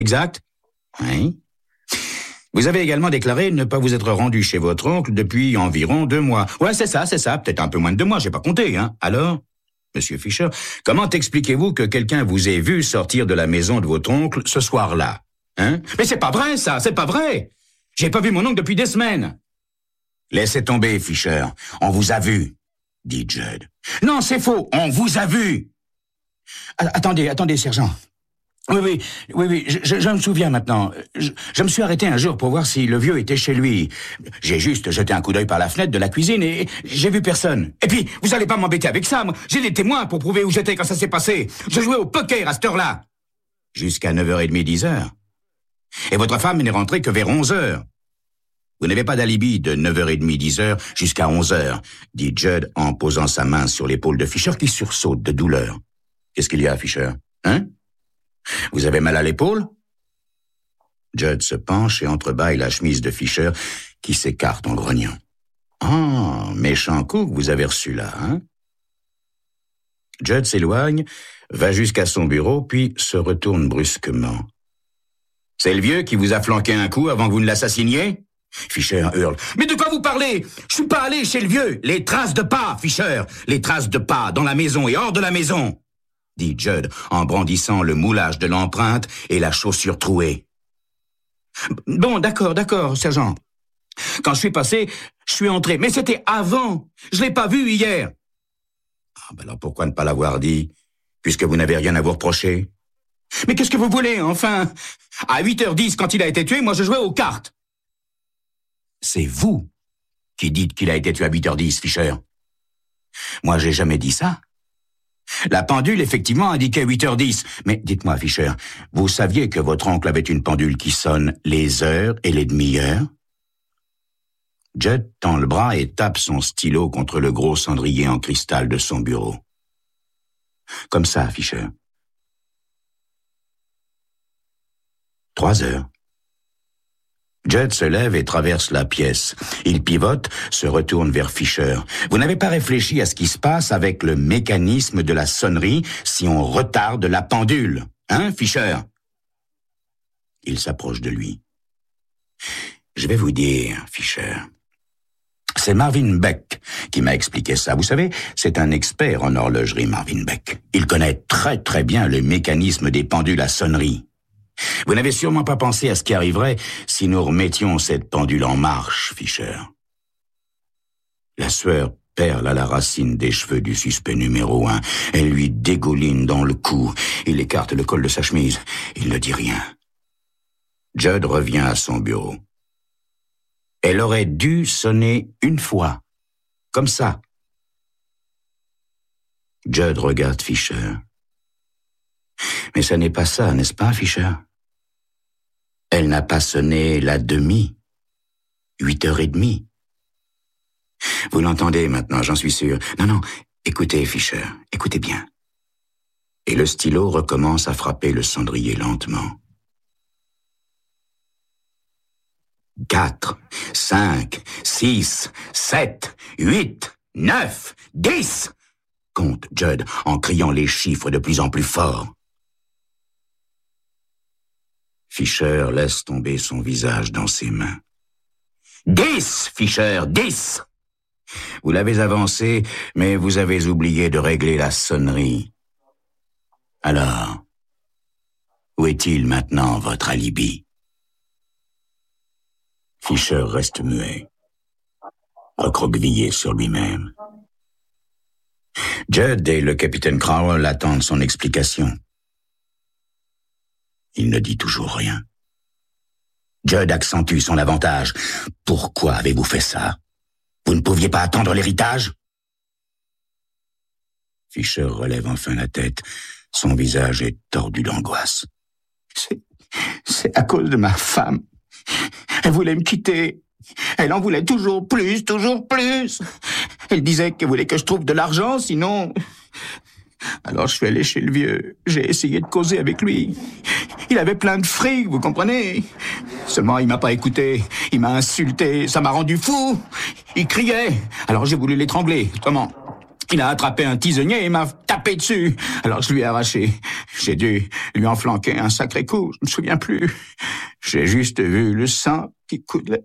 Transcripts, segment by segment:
exact? Oui. Vous avez également déclaré ne pas vous être rendu chez votre oncle depuis environ 2 mois. Ouais, c'est ça. Peut-être un peu moins de 2 mois, j'ai pas compté, hein. Alors, Monsieur Fischer, comment expliquez-vous que quelqu'un vous ait vu sortir de la maison de votre oncle ce soir-là? Hein? Mais c'est pas vrai, ça, c'est pas vrai! J'ai pas vu mon oncle depuis des semaines. Laissez tomber, Fischer. On vous a vu, dit Judd. Non, c'est faux, on vous a vu! Attendez, sergent. Oui, je me souviens maintenant. Je me suis arrêté un jour pour voir si le vieux était chez lui. J'ai juste jeté un coup d'œil par la fenêtre de la cuisine et j'ai vu personne. Et puis, vous allez pas m'embêter avec ça, moi. J'ai des témoins pour prouver où j'étais quand ça s'est passé. Je jouais au poker à cette heure-là. Jusqu'à 9h30, 10h. Et votre femme n'est rentrée que vers 11h. Vous n'avez pas d'alibi de 9h30, 10h jusqu'à 11h, dit Judd en posant sa main sur l'épaule de Fischer qui sursaute de douleur. Qu'est-ce qu'il y a, Fischer? Hein? Vous avez mal à l'épaule? Judd se penche et entrebâille la chemise de Fischer qui s'écarte en grognant. Ah, méchant coup que vous avez reçu là, hein? Judd s'éloigne, va jusqu'à son bureau, puis se retourne brusquement. C'est le vieux qui vous a flanqué un coup avant que vous ne l'assassiniez? Fischer hurle. Mais de quoi vous parlez? Je suis pas allé chez le vieux. Les traces de pas, Fischer. Les traces de pas dans la maison et hors de la maison, dit Judd en brandissant le moulage de l'empreinte et la chaussure trouée. Bon, d'accord, sergent. Quand je suis passé, je suis entré. Mais c'était avant. Je l'ai pas vu hier. Ah, ben alors pourquoi ne pas l'avoir dit, puisque vous n'avez rien à vous reprocher? Mais qu'est-ce que vous voulez, enfin? À 8h10, quand il a été tué, moi je jouais aux cartes. C'est vous qui dites qu'il a été tué à 8h10, Fischer. Moi, j'ai jamais dit ça. La pendule, effectivement, indiquait 8h10. Mais dites-moi, Fischer, vous saviez que votre oncle avait une pendule qui sonne les heures et les demi-heures? Judd tend le bras et tape son stylo contre le gros cendrier en cristal de son bureau. Comme ça, Fischer. 3h. Judd se lève et traverse la pièce. Il pivote, se retourne vers Fischer. Vous n'avez pas réfléchi à ce qui se passe avec le mécanisme de la sonnerie si on retarde la pendule, hein, Fischer? Il s'approche de lui. Je vais vous dire, Fischer. C'est Marvin Beck qui m'a expliqué ça. Vous savez, c'est un expert en horlogerie, Marvin Beck. Il connaît très très bien le mécanisme des pendules à sonnerie. Vous n'avez sûrement pas pensé à ce qui arriverait si nous remettions cette pendule en marche, Fischer. La sueur perle à la racine des cheveux du suspect numéro 1. Elle lui dégouline dans le cou. Il écarte le col de sa chemise. Il ne dit rien. Judd revient à son bureau. Elle aurait dû sonner une fois. Comme ça. Judd regarde Fischer. Mais ça n'est pas ça, n'est-ce pas, Fischer? Elle n'a pas sonné la demi. 8h30. Vous l'entendez maintenant, j'en suis sûr. Non, écoutez, Fischer, écoutez bien. Et le stylo recommence à frapper le cendrier lentement. 4, 5, 6, 7, 8, 9, 10, compte Judd en criant les chiffres de plus en plus fort. Fischer laisse tomber son visage dans ses mains. 10, Fischer, 10! Vous l'avez avancé, mais vous avez oublié de régler la sonnerie. Alors, où est-il maintenant, votre alibi? Fischer reste muet, recroquevillé sur lui-même. Judd et le capitaine Crowell attendent son explication. Il ne dit toujours rien. Judd accentue son avantage. Pourquoi avez-vous fait ça? Vous ne pouviez pas attendre l'héritage? Fischer relève enfin la tête. Son visage est tordu d'angoisse. C'est à cause de ma femme. Elle voulait me quitter. Elle en voulait toujours plus, toujours plus. Elle disait qu'elle voulait que je trouve de l'argent, sinon... Alors je suis allé chez le vieux. J'ai essayé de causer avec lui. Il avait plein de fric, vous comprenez? Seulement, il m'a pas écouté. Il m'a insulté. Ça m'a rendu fou. Il criait. Alors j'ai voulu l'étrangler. Comment? Il a attrapé un tisonnier et m'a tapé dessus. Alors je lui ai arraché. J'ai dû lui en flanquer un sacré coup, je ne me souviens plus. J'ai juste vu le sang qui coulait.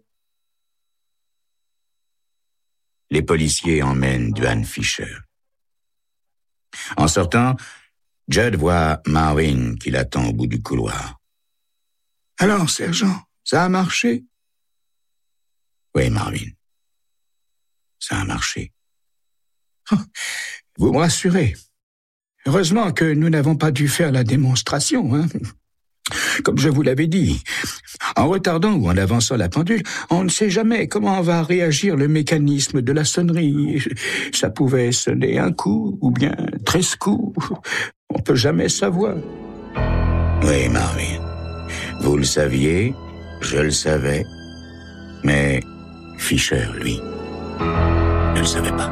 Les policiers emmènent Duane Fisher. En sortant, Judd voit Marvin qui l'attend au bout du couloir. « Alors, sergent, ça a marché ?» « Oui, Marvin. Ça a marché. » Oh, vous me rassurez. Heureusement que nous n'avons pas dû faire la démonstration, hein. Comme je vous l'avais dit, en retardant ou en avançant la pendule, on ne sait jamais comment va réagir le mécanisme de la sonnerie. Ça pouvait sonner un coup ou bien 13 coups. On peut jamais savoir. Oui, Marvin. Vous le saviez, je le savais, mais Fisher, lui, ne le savait pas.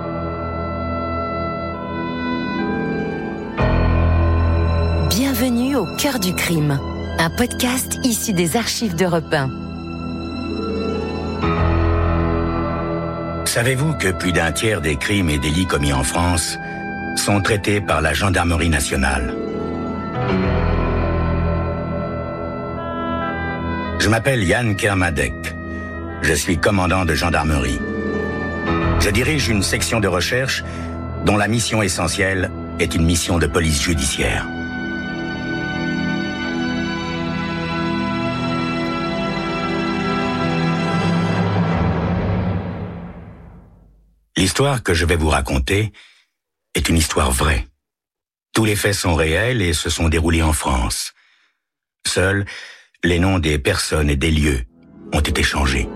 Bienvenue au cœur du crime, un podcast issu des archives d'Europe 1. Savez-vous que plus d'un tiers des crimes et délits commis en France sont traités par la gendarmerie nationale? Je m'appelle Yann Kermadec. Je suis commandant de gendarmerie. Je dirige une section de recherche dont la mission essentielle est une mission de police judiciaire. L'histoire que je vais vous raconter est une histoire vraie. Tous les faits sont réels et se sont déroulés en France. Seuls les noms des personnes et des lieux ont été changés.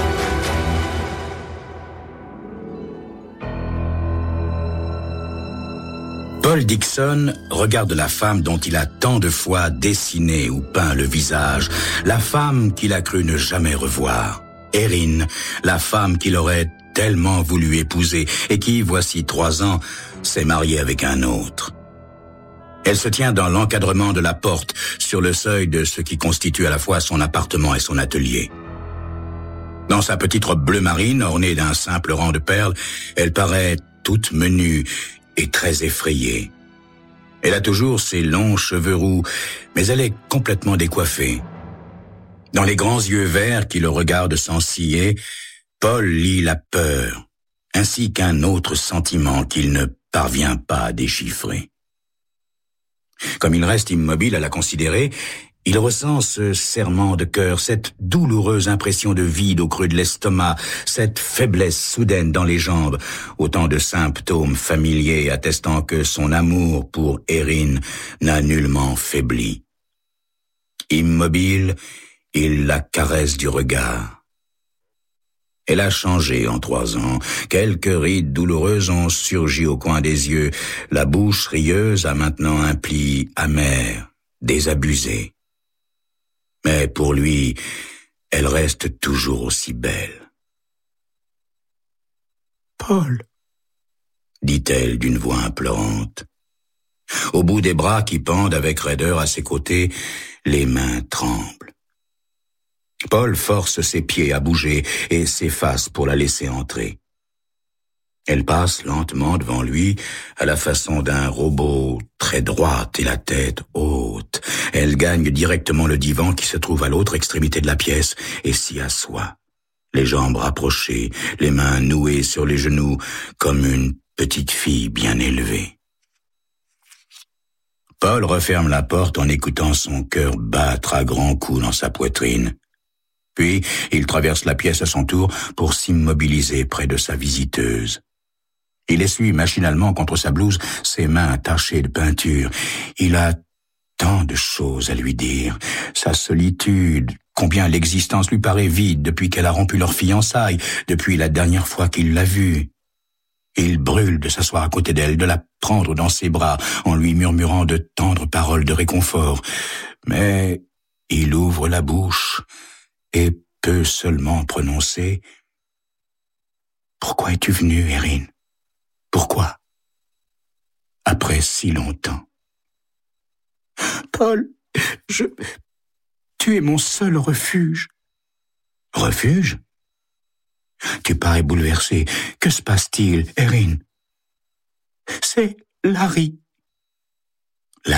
Paul Dixon regarde la femme dont il a tant de fois dessiné ou peint le visage, la femme qu'il a cru ne jamais revoir. Erin, la femme qu'il aurait tellement voulu épouser et qui, voici 3 ans, s'est mariée avec un autre. Elle se tient dans l'encadrement de la porte, sur le seuil de ce qui constitue à la fois son appartement et son atelier. Dans sa petite robe bleu marine, ornée d'un simple rang de perles, elle paraît toute menue et très effrayée. Elle a toujours ses longs cheveux roux, mais elle est complètement décoiffée. Dans les grands yeux verts qui le regardent sans ciller, Paul lit la peur, ainsi qu'un autre sentiment qu'il ne parvient pas à déchiffrer. Comme il reste immobile à la considérer, il ressent ce serrement de cœur, cette douloureuse impression de vide au creux de l'estomac, cette faiblesse soudaine dans les jambes, autant de symptômes familiers attestant que son amour pour Erin n'a nullement faibli. Immobile, il la caresse du regard. Elle a changé en 3 ans. Quelques rides douloureuses ont surgi au coin des yeux. La bouche rieuse a maintenant un pli amer, désabusé. Mais pour lui, elle reste toujours aussi belle. « Paul » dit-elle d'une voix implorante. Au bout des bras qui pendent avec raideur à ses côtés, les mains tremblent. Paul force ses pieds à bouger et s'efface pour la laisser entrer. Elle passe lentement devant lui, à la façon d'un robot, très droite et la tête haute. Elle gagne directement le divan qui se trouve à l'autre extrémité de la pièce et s'y assoit. Les jambes rapprochées, les mains nouées sur les genoux, comme une petite fille bien élevée. Paul referme la porte en écoutant son cœur battre à grands coups dans sa poitrine. Puis, il traverse la pièce à son tour pour s'immobiliser près de sa visiteuse. Il essuie machinalement contre sa blouse ses mains tachées de peinture. Il a tant de choses à lui dire. Sa solitude, combien l'existence lui paraît vide depuis qu'elle a rompu leur fiançailles, depuis la dernière fois qu'il l'a vue. Il brûle de s'asseoir à côté d'elle, de la prendre dans ses bras, en lui murmurant de tendres paroles de réconfort. Mais il ouvre la bouche et peut seulement prononcer « Pourquoi es-tu venue, Erin ? Pourquoi ? Après si longtemps. »« Paul, tu es mon seul refuge. »« Refuge ? Tu parais bouleversé. Que se passe-t-il, Erin ? » « C'est Larry. »« Larry ?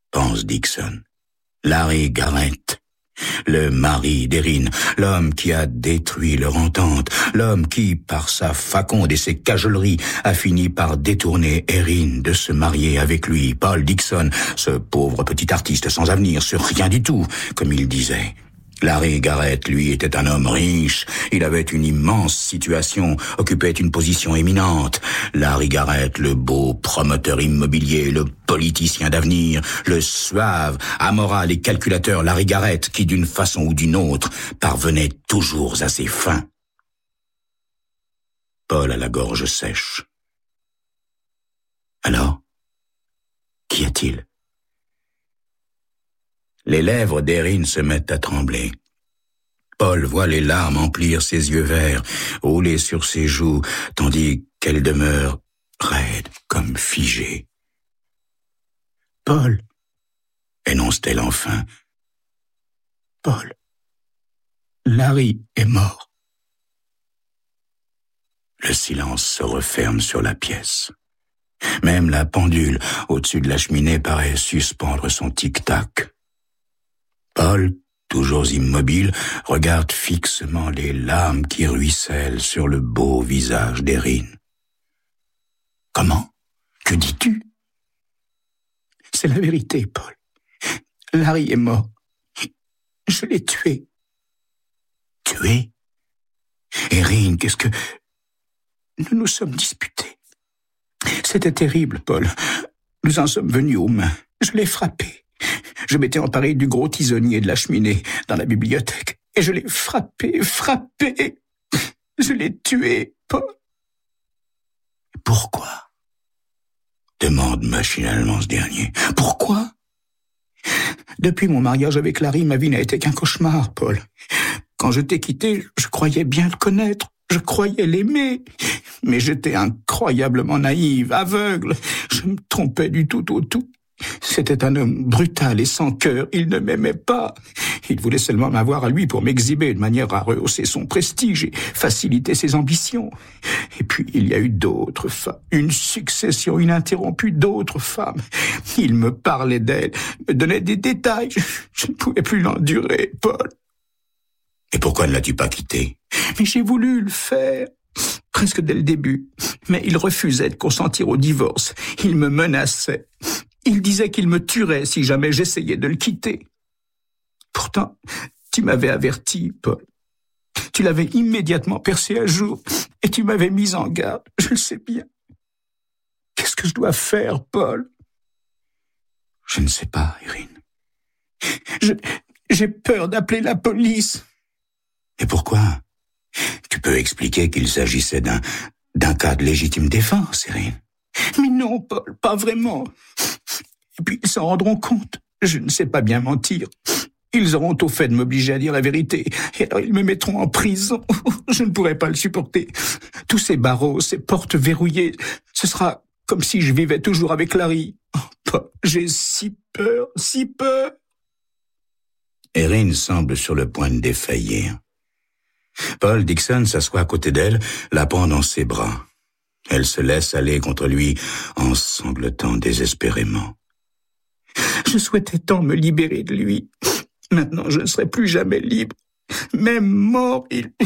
pense Dixon. Larry Garrett, le mari d'Erin, l'homme qui a détruit leur entente, l'homme qui, par sa faconde et ses cajoleries, a fini par détourner Erin de se marier avec lui, Paul Dixon, ce pauvre petit artiste sans avenir, ce rien du tout, comme il disait. Larry Garrett, lui, était un homme riche. Il avait une immense situation, occupait une position éminente. Larry Garrett, le beau promoteur immobilier, le politicien d'avenir, le suave, amoral et calculateur Larry Garrett, qui, d'une façon ou d'une autre, parvenait toujours à ses fins. Paul a la gorge sèche. Alors, qu'y a-t-il? Les lèvres d'Erin se mettent à trembler. Paul voit les larmes emplir ses yeux verts, rouler sur ses joues, tandis qu'elle demeure raide comme figée. « Paul !» énonce-t-elle enfin. « Paul, Larry est mort. » Le silence se referme sur la pièce. Même la pendule au-dessus de la cheminée paraît suspendre son tic-tac. Paul, toujours immobile, regarde fixement les larmes qui ruissellent sur le beau visage d'Erin. « Comment? Que dis-tu? » ?»« C'est la vérité, Paul. Larry est mort. Je l'ai tué. »« Tué? Erin, qu'est-ce que... » ?»« Nous nous sommes disputés. C'était terrible, Paul. Nous en sommes venus aux mains. Je l'ai frappé. Je m'étais emparé du gros tisonnier de la cheminée dans la bibliothèque et je l'ai frappé. Je l'ai tué, Paul. Pourquoi? Demande machinalement ce dernier. Pourquoi? Depuis mon mariage avec Larry, ma vie n'a été qu'un cauchemar, Paul. Quand je t'ai quitté, je croyais bien le connaître. Je croyais l'aimer, mais j'étais incroyablement naïve, aveugle. Je me trompais du tout au tout. C'était un homme brutal et sans cœur. Il ne m'aimait pas. Il voulait seulement m'avoir à lui pour m'exhiber de manière à rehausser son prestige et faciliter ses ambitions. Et puis, il y a eu d'autres femmes. Une succession ininterrompue d'autres femmes. Il me parlait d'elles, me donnait des détails. Je ne pouvais plus l'endurer, Paul. Et pourquoi ne l'as-tu pas quitté? Mais j'ai voulu le faire, presque dès le début. Mais il refusait de consentir au divorce. Il me menaçait. Il disait qu'il me tuerait si jamais j'essayais de le quitter. Pourtant, tu m'avais averti, Paul. Tu l'avais immédiatement percé à jour et tu m'avais mis en garde. Je le sais bien. Qu'est-ce que je dois faire, Paul? Je ne sais pas, Erin. J'ai peur d'appeler la police. Et pourquoi? Tu peux expliquer qu'il s'agissait d'un cas de légitime défense, Erin. Mais non, Paul, pas vraiment. Et puis ils s'en rendront compte. Je ne sais pas bien mentir. Ils auront au fait de m'obliger à dire la vérité. Et alors ils me mettront en prison. Je ne pourrai pas le supporter. Tous ces barreaux, ces portes verrouillées, ce sera comme si je vivais toujours avec Larry. Oh, Paul, j'ai si peur, si peur. Erin semble sur le point de défaillir. Paul Dixon s'assoit à côté d'elle, la prend dans ses bras. Elle se laisse aller contre lui en sanglotant désespérément. Je souhaitais tant me libérer de lui. Maintenant, je ne serai plus jamais libre. Même mort,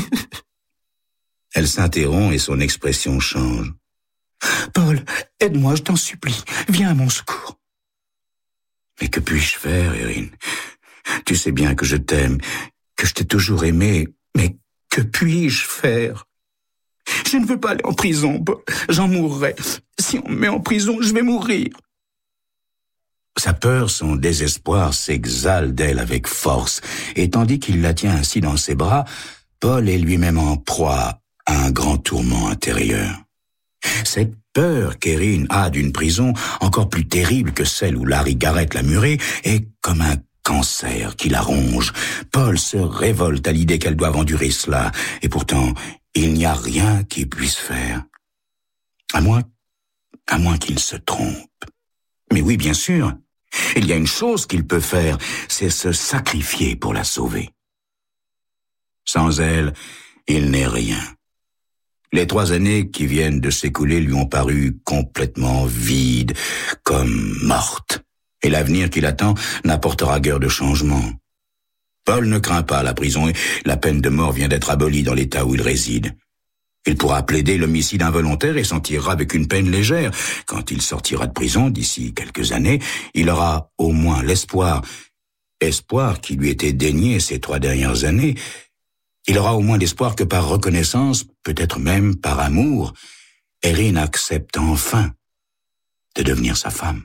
Elle s'interrompt et son expression change. Paul, aide-moi, je t'en supplie. Viens à mon secours. Mais que puis-je faire, Erin? Tu sais bien que je t'aime, que je t'ai toujours aimé, mais que puis-je faire? Je ne veux pas aller en prison, Paul. J'en mourrai. Si on me met en prison, je vais mourir. Sa peur, son désespoir s'exhale d'elle avec force, et tandis qu'il la tient ainsi dans ses bras, Paul est lui-même en proie à un grand tourment intérieur. Cette peur qu'Erin a d'une prison, encore plus terrible que celle où Larry Garrett l'a murée, est comme un cancer qui la ronge. Paul se révolte à l'idée qu'elle doive endurer cela, et pourtant, il n'y a rien qu'il puisse faire. À moins qu'il se trompe. Mais oui, bien sûr, il y a une chose qu'il peut faire, c'est se sacrifier pour la sauver. Sans elle, il n'est rien. Les 3 années qui viennent de s'écouler lui ont paru complètement vides, comme mortes. Et l'avenir qui l'attend n'apportera guère de changement. Paul ne craint pas la prison et la peine de mort vient d'être abolie dans l'État où il réside. Il pourra plaider l'homicide involontaire et s'en tirera avec une peine légère. Quand il sortira de prison d'ici quelques années, il aura au moins l'espoir qui lui était dénié ces 3 dernières années. Il aura au moins l'espoir que par reconnaissance, peut-être même par amour, Erin accepte enfin de devenir sa femme.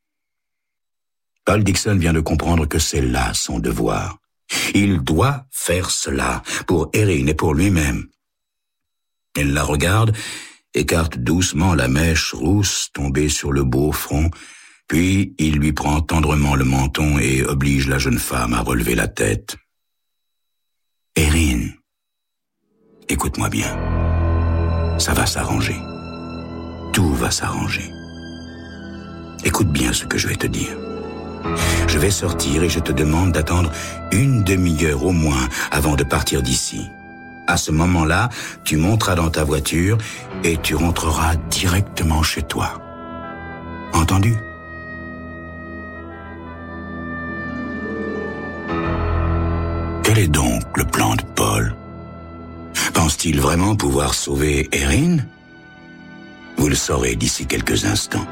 Paul Dixon vient de comprendre que c'est là son devoir. Il doit faire cela pour Erin et pour lui-même. Elle la regarde, écarte doucement la mèche rousse tombée sur le beau front, puis il lui prend tendrement le menton et oblige la jeune femme à relever la tête. « Erin, écoute-moi bien. Ça va s'arranger. Tout va s'arranger. Écoute bien ce que je vais te dire. Je vais sortir et je te demande d'attendre 1 demi-heure au moins avant de partir d'ici. À ce moment-là, tu monteras dans ta voiture et tu rentreras directement chez toi. Entendu ? Quel est donc le plan de Paul ? Pense-t-il vraiment pouvoir sauver Erin ? Vous le saurez d'ici quelques instants.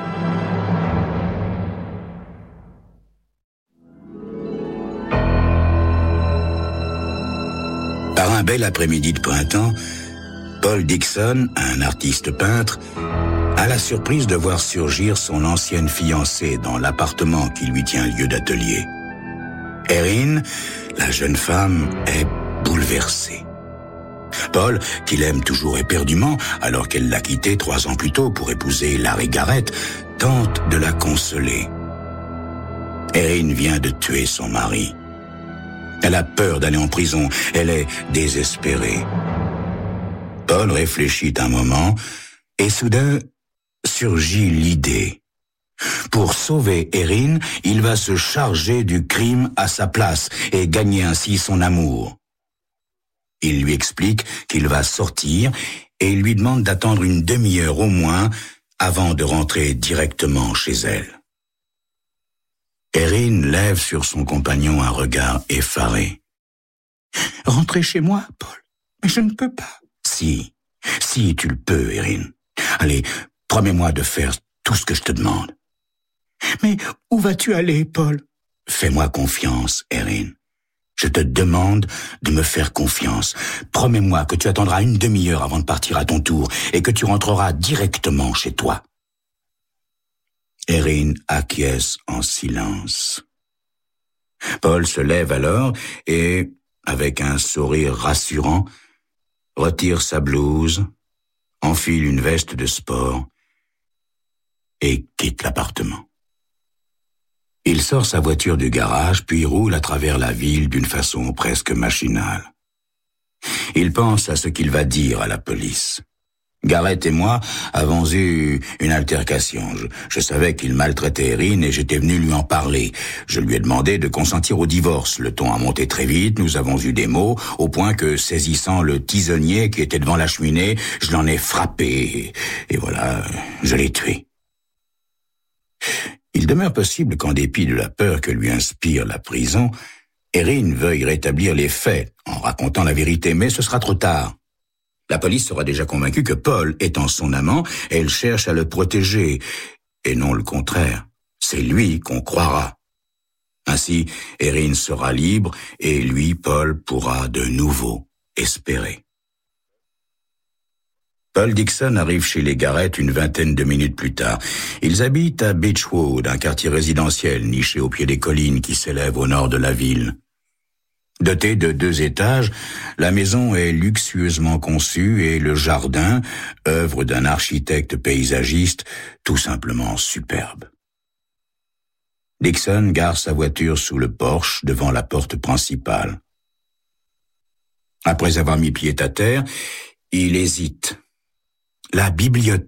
Par un bel après-midi de printemps, Paul Dixon, un artiste peintre, a la surprise de voir surgir son ancienne fiancée dans l'appartement qui lui tient lieu d'atelier. Erin, la jeune femme, est bouleversée. Paul, qui l'aime toujours éperdument, alors qu'elle l'a quitté 3 ans plus tôt pour épouser Larry Garrett, tente de la consoler. Erin vient de tuer son mari. Elle a peur d'aller en prison, elle est désespérée. Paul réfléchit un moment, et soudain surgit l'idée. Pour sauver Erin, il va se charger du crime à sa place et gagner ainsi son amour. Il lui explique qu'il va sortir et il lui demande d'attendre 1 demi-heure au moins avant de rentrer directement chez elle. Erin lève sur son compagnon un regard effaré. « Rentrer chez moi, Paul? Mais je ne peux pas. »« Si, tu le peux, Erin. Allez, promets-moi de faire tout ce que je te demande. »« Mais où vas-tu aller, Paul? »« Fais-moi confiance, Erin. Je te demande de me faire confiance. Promets-moi que tu attendras 1 demi-heure avant de partir à ton tour et que tu rentreras directement chez toi. » Erin acquiesce en silence. Paul se lève alors et, avec un sourire rassurant, retire sa blouse, enfile une veste de sport et quitte l'appartement. Il sort sa voiture du garage, puis roule à travers la ville d'une façon presque machinale. Il pense à ce qu'il va dire à la police. Garrett et moi avons eu une altercation. Je savais qu'il maltraitait Erin et j'étais venu lui en parler. Je lui ai demandé de consentir au divorce. Le ton a monté très vite, nous avons eu des mots, au point que, saisissant le tisonnier qui était devant la cheminée, je l'en ai frappé. Et voilà, je l'ai tué. Il demeure possible qu'en dépit de la peur que lui inspire la prison, Erin veuille rétablir les faits en racontant la vérité, mais ce sera trop tard. La police sera déjà convaincue que Paul étant son amant, elle cherche à le protéger, et non le contraire. C'est lui qu'on croira. Ainsi, Erin sera libre, et lui, Paul, pourra de nouveau espérer. Paul Dixon arrive chez les Garrett 20 minutes plus tard. Ils habitent à Beechwood, un quartier résidentiel niché au pied des collines qui s'élèvent au nord de la ville. Dotée de 2 étages, la maison est luxueusement conçue et le jardin, œuvre d'un architecte paysagiste, tout simplement superbe. Dixon gare sa voiture sous le porche devant la porte principale. Après avoir mis pied à terre, il hésite. « La bibliothèque »,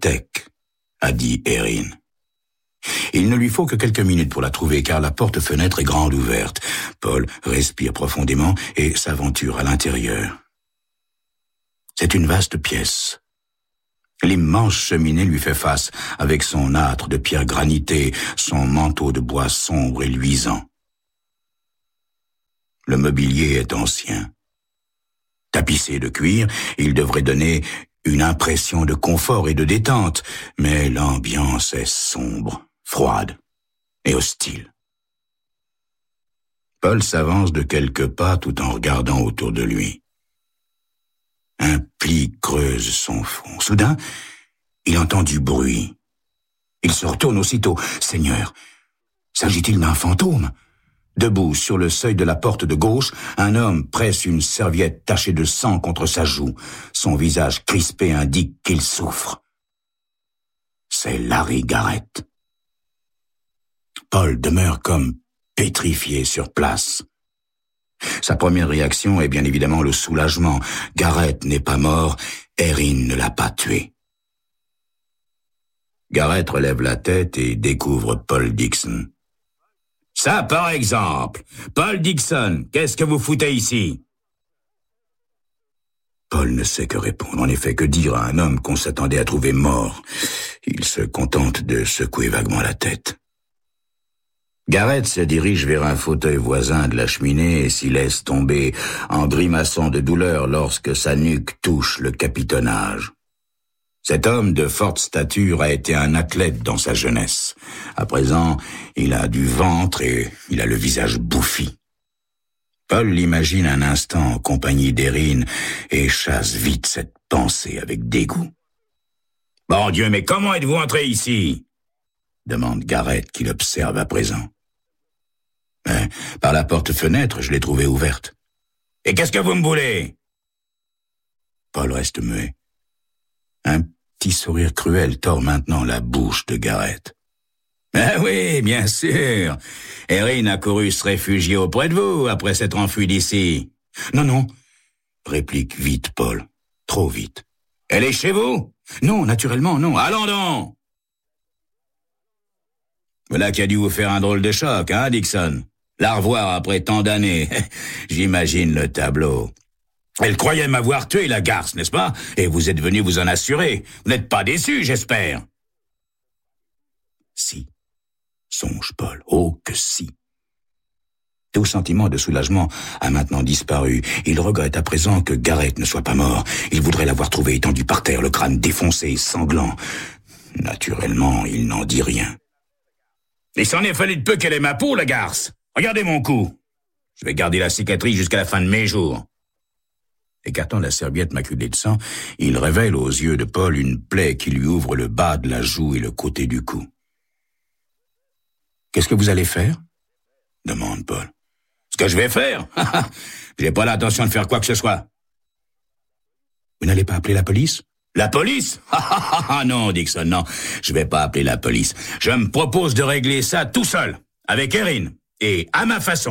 a dit Erin. Il ne lui faut que quelques minutes pour la trouver, car la porte-fenêtre est grande ouverte. Paul respire profondément et s'aventure à l'intérieur. C'est une vaste pièce. L'immense cheminée lui fait face, avec son âtre de pierre granitée, son manteau de bois sombre et luisant. Le mobilier est ancien. Tapissé de cuir, il devrait donner une impression de confort et de détente, mais l'ambiance est sombre, froide et hostile. Paul s'avance de quelques pas tout en regardant autour de lui. Un pli creuse son fond. Soudain, il entend du bruit. Il se retourne aussitôt. Seigneur, s'agit-il d'un fantôme? Debout sur le seuil de la porte de gauche, un homme presse une serviette tachée de sang contre sa joue. Son visage crispé indique qu'il souffre. C'est Larry Garrett. Paul demeure comme pétrifié sur place. Sa première réaction est bien évidemment le soulagement. Garrett n'est pas mort, Erin ne l'a pas tué. Garrett relève la tête et découvre Paul Dixon. « Ça, par exemple, Paul Dixon, qu'est-ce que vous foutez ici ?» Paul ne sait que répondre. En effet, que dire à un homme qu'on s'attendait à trouver mort? Il se contente de secouer vaguement la tête. Garrett se dirige vers un fauteuil voisin de la cheminée et s'y laisse tomber en grimaçant de douleur lorsque sa nuque touche le capitonnage. Cet homme de forte stature a été un athlète dans sa jeunesse. À présent, il a du ventre et il a le visage bouffi. Paul l'imagine un instant en compagnie d'Erin et chasse vite cette pensée avec dégoût. « Bon Dieu, mais comment êtes-vous entré ici ?» demande Garrett qui l'observe à présent. Mais par la porte-fenêtre, je l'ai trouvée ouverte. « Et qu'est-ce que vous me voulez ?» Paul reste muet. Un petit sourire cruel tord maintenant la bouche de Garrett. « Ah oui, bien sûr. Erin a couru se réfugier auprès de vous après s'être enfui d'ici. »« Non, non, » réplique vite Paul. Trop vite. « Elle est chez vous ?»« Non, naturellement, non. Allons donc !» Voilà qui a dû vous faire un drôle de choc, hein, Dixon? La revoir après tant d'années. J'imagine le tableau. Elle croyait m'avoir tué, la garce, n'est-ce pas? Et vous êtes venu vous en assurer. Vous n'êtes pas déçu, j'espère. Si, songe Paul. Oh, que si. Tout sentiment de soulagement a maintenant disparu. Il regrette à présent que Garrett ne soit pas mort. Il voudrait l'avoir trouvé étendu par terre, le crâne défoncé, sanglant. Naturellement, il n'en dit rien. Il s'en est fallu de peu qu'elle ait ma peau, la garce. Regardez mon cou. Je vais garder la cicatrice jusqu'à la fin de mes jours. Écartant la serviette maculée de sang, il révèle aux yeux de Paul une plaie qui lui ouvre le bas de la joue et le côté du cou. « Qu'est-ce que vous allez faire ?» demande Paul. « Ce que je vais faire? Je n'ai pas l'intention de faire quoi que ce soit. »« Vous n'allez pas appeler la police ?»« La police? Non, Dixon, non. Je vais pas appeler la police. Je me propose de régler ça tout seul, avec Erin, et à ma façon. »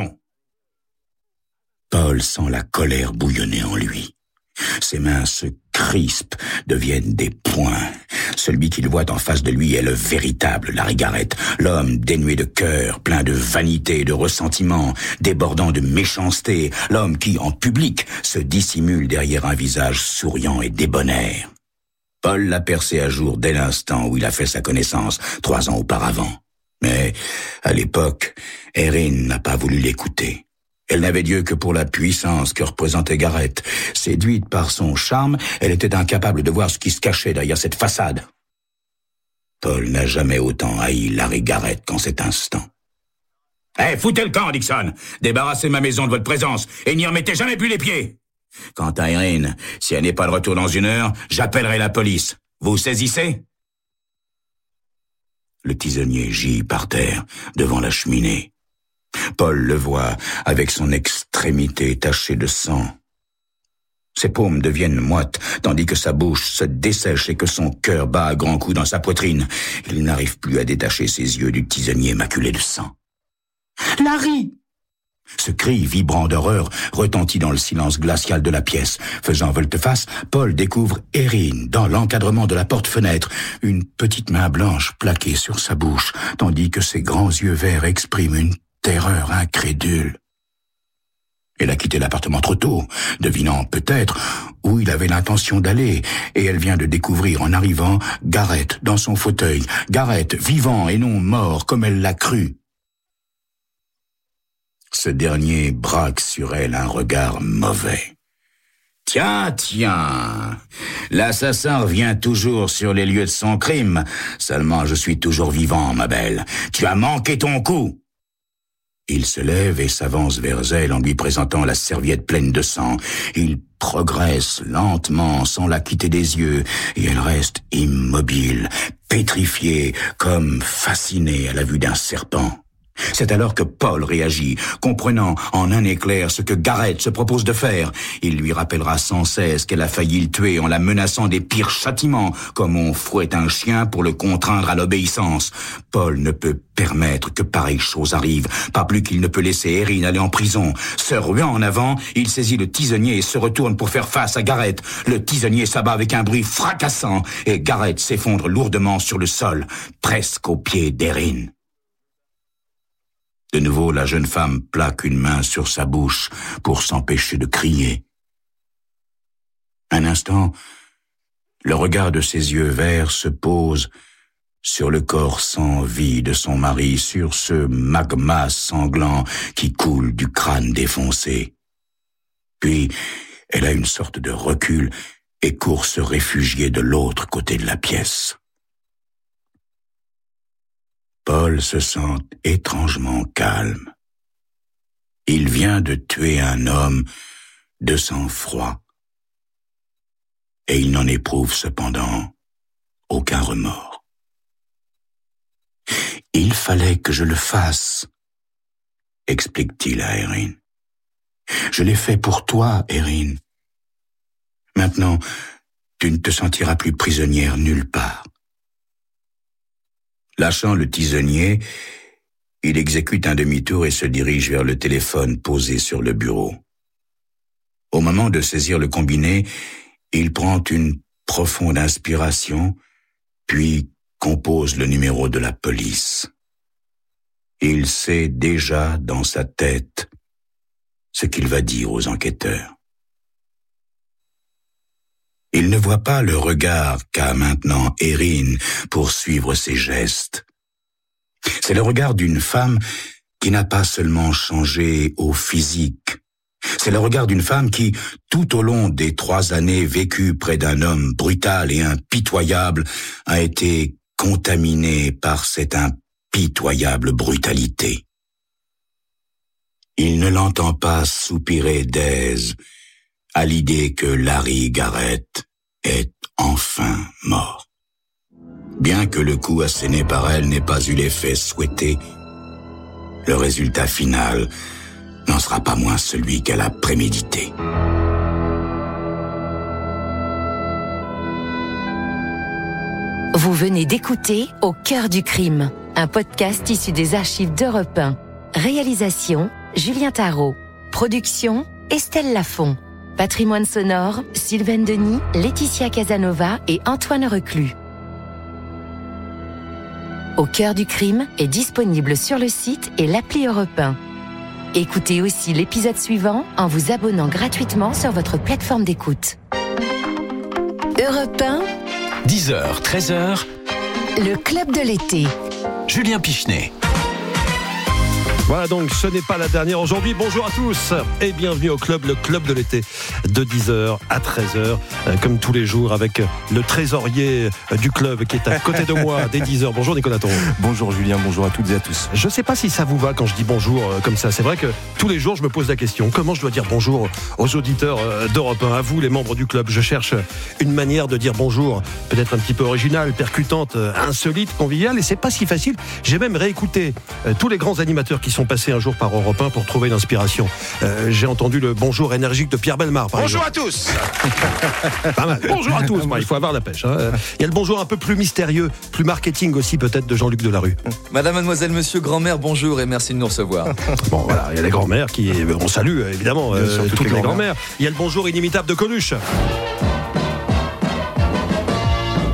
Paul sent la colère bouillonner en lui. Ses mains se crispent, deviennent des poings. Celui qu'il voit en face de lui est le véritable Larry Garrett, l'homme dénué de cœur, plein de vanité et de ressentiment, débordant de méchanceté, l'homme qui, en public, se dissimule derrière un visage souriant et débonnaire. Paul l'a percé à jour dès l'instant où il a fait sa connaissance, 3 ans auparavant. Mais, à l'époque, Erin n'a pas voulu l'écouter. Elle n'avait d'yeux que pour la puissance que représentait Garrett. Séduite par son charme, elle était incapable de voir ce qui se cachait derrière cette façade. Paul n'a jamais autant haï Larry Garrett qu'en cet instant. « Foutez le camp, Dixon! Débarrassez ma maison de votre présence et n'y remettez jamais plus les pieds! Quant à Erin, si elle n'est pas de retour dans 1 heure, j'appellerai la police. Vous saisissez ?» Le tisonnier gît par terre, devant la cheminée. Paul le voit, avec son extrémité tachée de sang. Ses paumes deviennent moites, tandis que sa bouche se dessèche et que son cœur bat à grands coups dans sa poitrine. Il n'arrive plus à détacher ses yeux du tisonnier maculé de sang. « Larry !» Ce cri vibrant d'horreur retentit dans le silence glacial de la pièce. Faisant volte-face, Paul découvre Erin dans l'encadrement de la porte-fenêtre, une petite main blanche plaquée sur sa bouche, tandis que ses grands yeux verts expriment une terreur incrédule. Elle a quitté l'appartement trop tôt, devinant peut-être où il avait l'intention d'aller, et elle vient de découvrir en arrivant Garrett dans son fauteuil, Garrett vivant et non mort comme elle l'a cru. Ce dernier braque sur elle un regard mauvais. Tiens, l'assassin revient toujours sur les lieux de son crime, seulement je suis toujours vivant, ma belle. Tu as manqué ton coup. Il se lève et s'avance vers elle en lui présentant la serviette pleine de sang. Il progresse lentement sans la quitter des yeux et elle reste immobile, pétrifiée, comme fascinée à la vue d'un serpent. C'est alors que Paul réagit, comprenant en un éclair ce que Garrett se propose de faire. Il lui rappellera sans cesse qu'elle a failli le tuer en la menaçant des pires châtiments, comme on fouette un chien pour le contraindre à l'obéissance. Paul ne peut permettre que pareille chose arrive, pas plus qu'il ne peut laisser Erin aller en prison. Se ruant en avant, il saisit le tisonnier et se retourne pour faire face à Garrett. Le tisonnier s'abat avec un bruit fracassant et Garrett s'effondre lourdement sur le sol, presque aux pieds d'Erin. De nouveau, la jeune femme plaque une main sur sa bouche pour s'empêcher de crier. Un instant, le regard de ses yeux verts se pose sur le corps sans vie de son mari, sur ce magma sanglant qui coule du crâne défoncé. Puis, elle a une sorte de recul et court se réfugier de l'autre côté de la pièce. Paul se sent étrangement calme. Il vient de tuer un homme de sang-froid, et il n'en éprouve cependant aucun remords. « Il fallait que je le fasse », explique-t-il à Erin. « Je l'ai fait pour toi, Erin. Maintenant, tu ne te sentiras plus prisonnière nulle part. » Lâchant le tisonnier, il exécute un demi-tour et se dirige vers le téléphone posé sur le bureau. Au moment de saisir le combiné, il prend une profonde inspiration, puis compose le numéro de la police. Il sait déjà dans sa tête ce qu'il va dire aux enquêteurs. Il ne voit pas le regard qu'a maintenant Erin pour suivre ses gestes. C'est le regard d'une femme qui n'a pas seulement changé au physique. C'est le regard d'une femme qui, tout au long des 3 années vécues près d'un homme brutal et impitoyable, a été contaminée par cette impitoyable brutalité. Il ne l'entend pas soupirer d'aise à l'idée que Larry Garrett est enfin mort. Bien que le coup asséné par elle n'ait pas eu l'effet souhaité, le résultat final n'en sera pas moins celui qu'elle a prémédité. Vous venez d'écouter Au cœur du crime, un podcast issu des archives d'Europe 1. Réalisation, Julien Tarot. Production, Estelle Lafont. Patrimoine sonore, Sylvaine Denis, Laetitia Casanova et Antoine Reclus. Au cœur du crime est disponible sur le site et l'appli Europe 1. Écoutez aussi l'épisode suivant en vous abonnant gratuitement sur votre plateforme d'écoute. Europe 1, 10h, 13h, le club de l'été. Julien Pichenet. Voilà donc, ce n'est pas la dernière aujourd'hui. Bonjour à tous et bienvenue au club, le club de l'été, de 10h à 13h, comme tous les jours, avec le trésorier du club qui est à côté de moi dès 10h. Bonjour Nicolas Thoron. Bonjour Julien, bonjour à toutes et à tous. Je ne sais pas si ça vous va quand je dis bonjour comme ça. C'est vrai que tous les jours, je me pose la question, comment je dois dire bonjour aux auditeurs d'Europe 1, à vous les membres du club. Je cherche une manière de dire bonjour, peut-être un petit peu originale, percutante, insolite, conviviale, et c'est pas si facile. J'ai même réécouté tous les grands animateurs qui sont passés un jour par Europe 1 pour trouver l'inspiration. J'ai entendu le bonjour énergique de Pierre Bellemare, par Bonjour exemple. à tous. Pas mal. Bonjour à tous. Bon, il faut avoir la pêche. Hein. Il y a le bonjour un peu plus mystérieux, plus marketing aussi peut-être de Jean-Luc Delarue. Madame, mademoiselle, monsieur, grand-mère, bonjour et merci de nous recevoir. Bon voilà, il y a les grand-mères qui... On salue évidemment toutes les grand-mères. Il y a le bonjour inimitable de Coluche.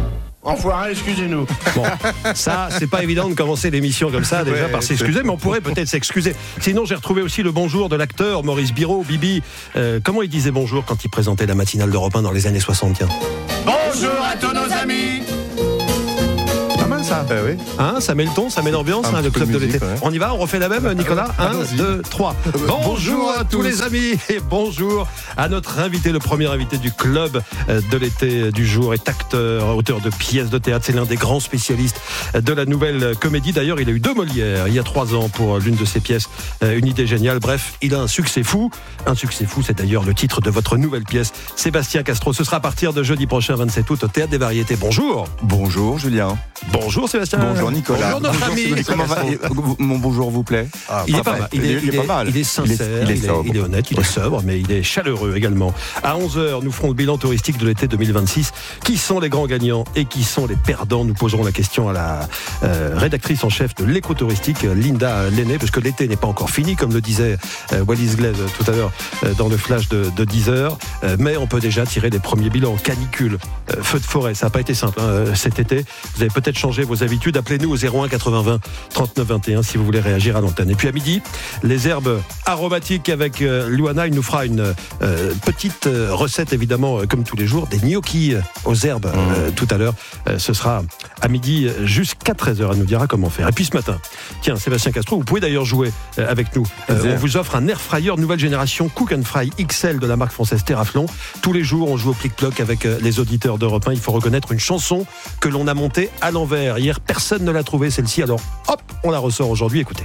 enfoiré, excusez-nous. Bon, ça, c'est pas évident de commencer l'émission comme ça, déjà par s'excuser, mais on pourrait peut-être s'excuser. Sinon, j'ai retrouvé aussi le bonjour de l'acteur Maurice Biraud, Bibi. Comment il disait bonjour quand il présentait la matinale d'Europe 1 dans les années 60? Bonjour à tous nos amis. Pas mal ça. Oui. Hein, ça met le ton, ça met l'ambiance, le club de l'été. Ouais. On y va, on refait la même, Nicolas. 1, 2, 3. Bonjour à tous les amis et bonjour à notre invité, le premier invité du club de l'été du jour, est acteur, auteur de pièces de théâtre. C'est l'un des grands spécialistes de la nouvelle comédie. D'ailleurs, il a eu 2 Molières il y a 3 ans pour l'une de ses pièces, une idée géniale. Bref, il a un succès fou. Un succès fou, c'est d'ailleurs le titre de votre nouvelle pièce, Sébastien Castro. Ce sera à partir de jeudi prochain, 27 août, au Théâtre des Variétés. Bonjour. Bonjour Julien. Bonjour Sébastien. Bonjour Nicolas. Bonjour notre ami. Comment va? Mon bonjour vous plaît? Il est pas mal. Il est pas mal. Il est sincère, il est honnête, il est sobre, mais il est chaleureux également. À 11h, nous ferons le bilan touristique de l'été 2026. Qui sont les grands gagnants et qui sont les perdants? Nous poserons la question à la rédactrice en chef de l'éco-touristique, Linda Lenné, parce que l'été n'est pas encore fini, comme le disait Wallis Glaize tout à l'heure dans le flash de 10h. Mais on peut déjà tirer les premiers bilans. Canicule, feu de forêt, ça n'a pas été simple cet été. Vous avez peut-être changé vos habitudes. Appelez-nous au 01 80 20 39 21 si vous voulez réagir à l'antenne. Et puis à midi, les herbes aromatiques avec Luana. Il nous fera une petite recette, évidemment, comme tous les jours, des gnocchis aux herbes tout à l'heure. Ce sera à midi jusqu'à 13h. Elle nous dira comment faire. Et puis ce matin, tiens, Sébastien Castro, vous pouvez d'ailleurs jouer avec nous. On vous offre un air fryer nouvelle génération Cook and Fry XL de la marque française Terraflon. Tous les jours, on joue au plic-ploc avec les auditeurs d'Europe 1. Il faut reconnaître une chanson que l'on a montée à l'envers. Hier, personne ne l'a trouvée, celle-ci. Alors, hop, on la ressort aujourd'hui. Écoutez.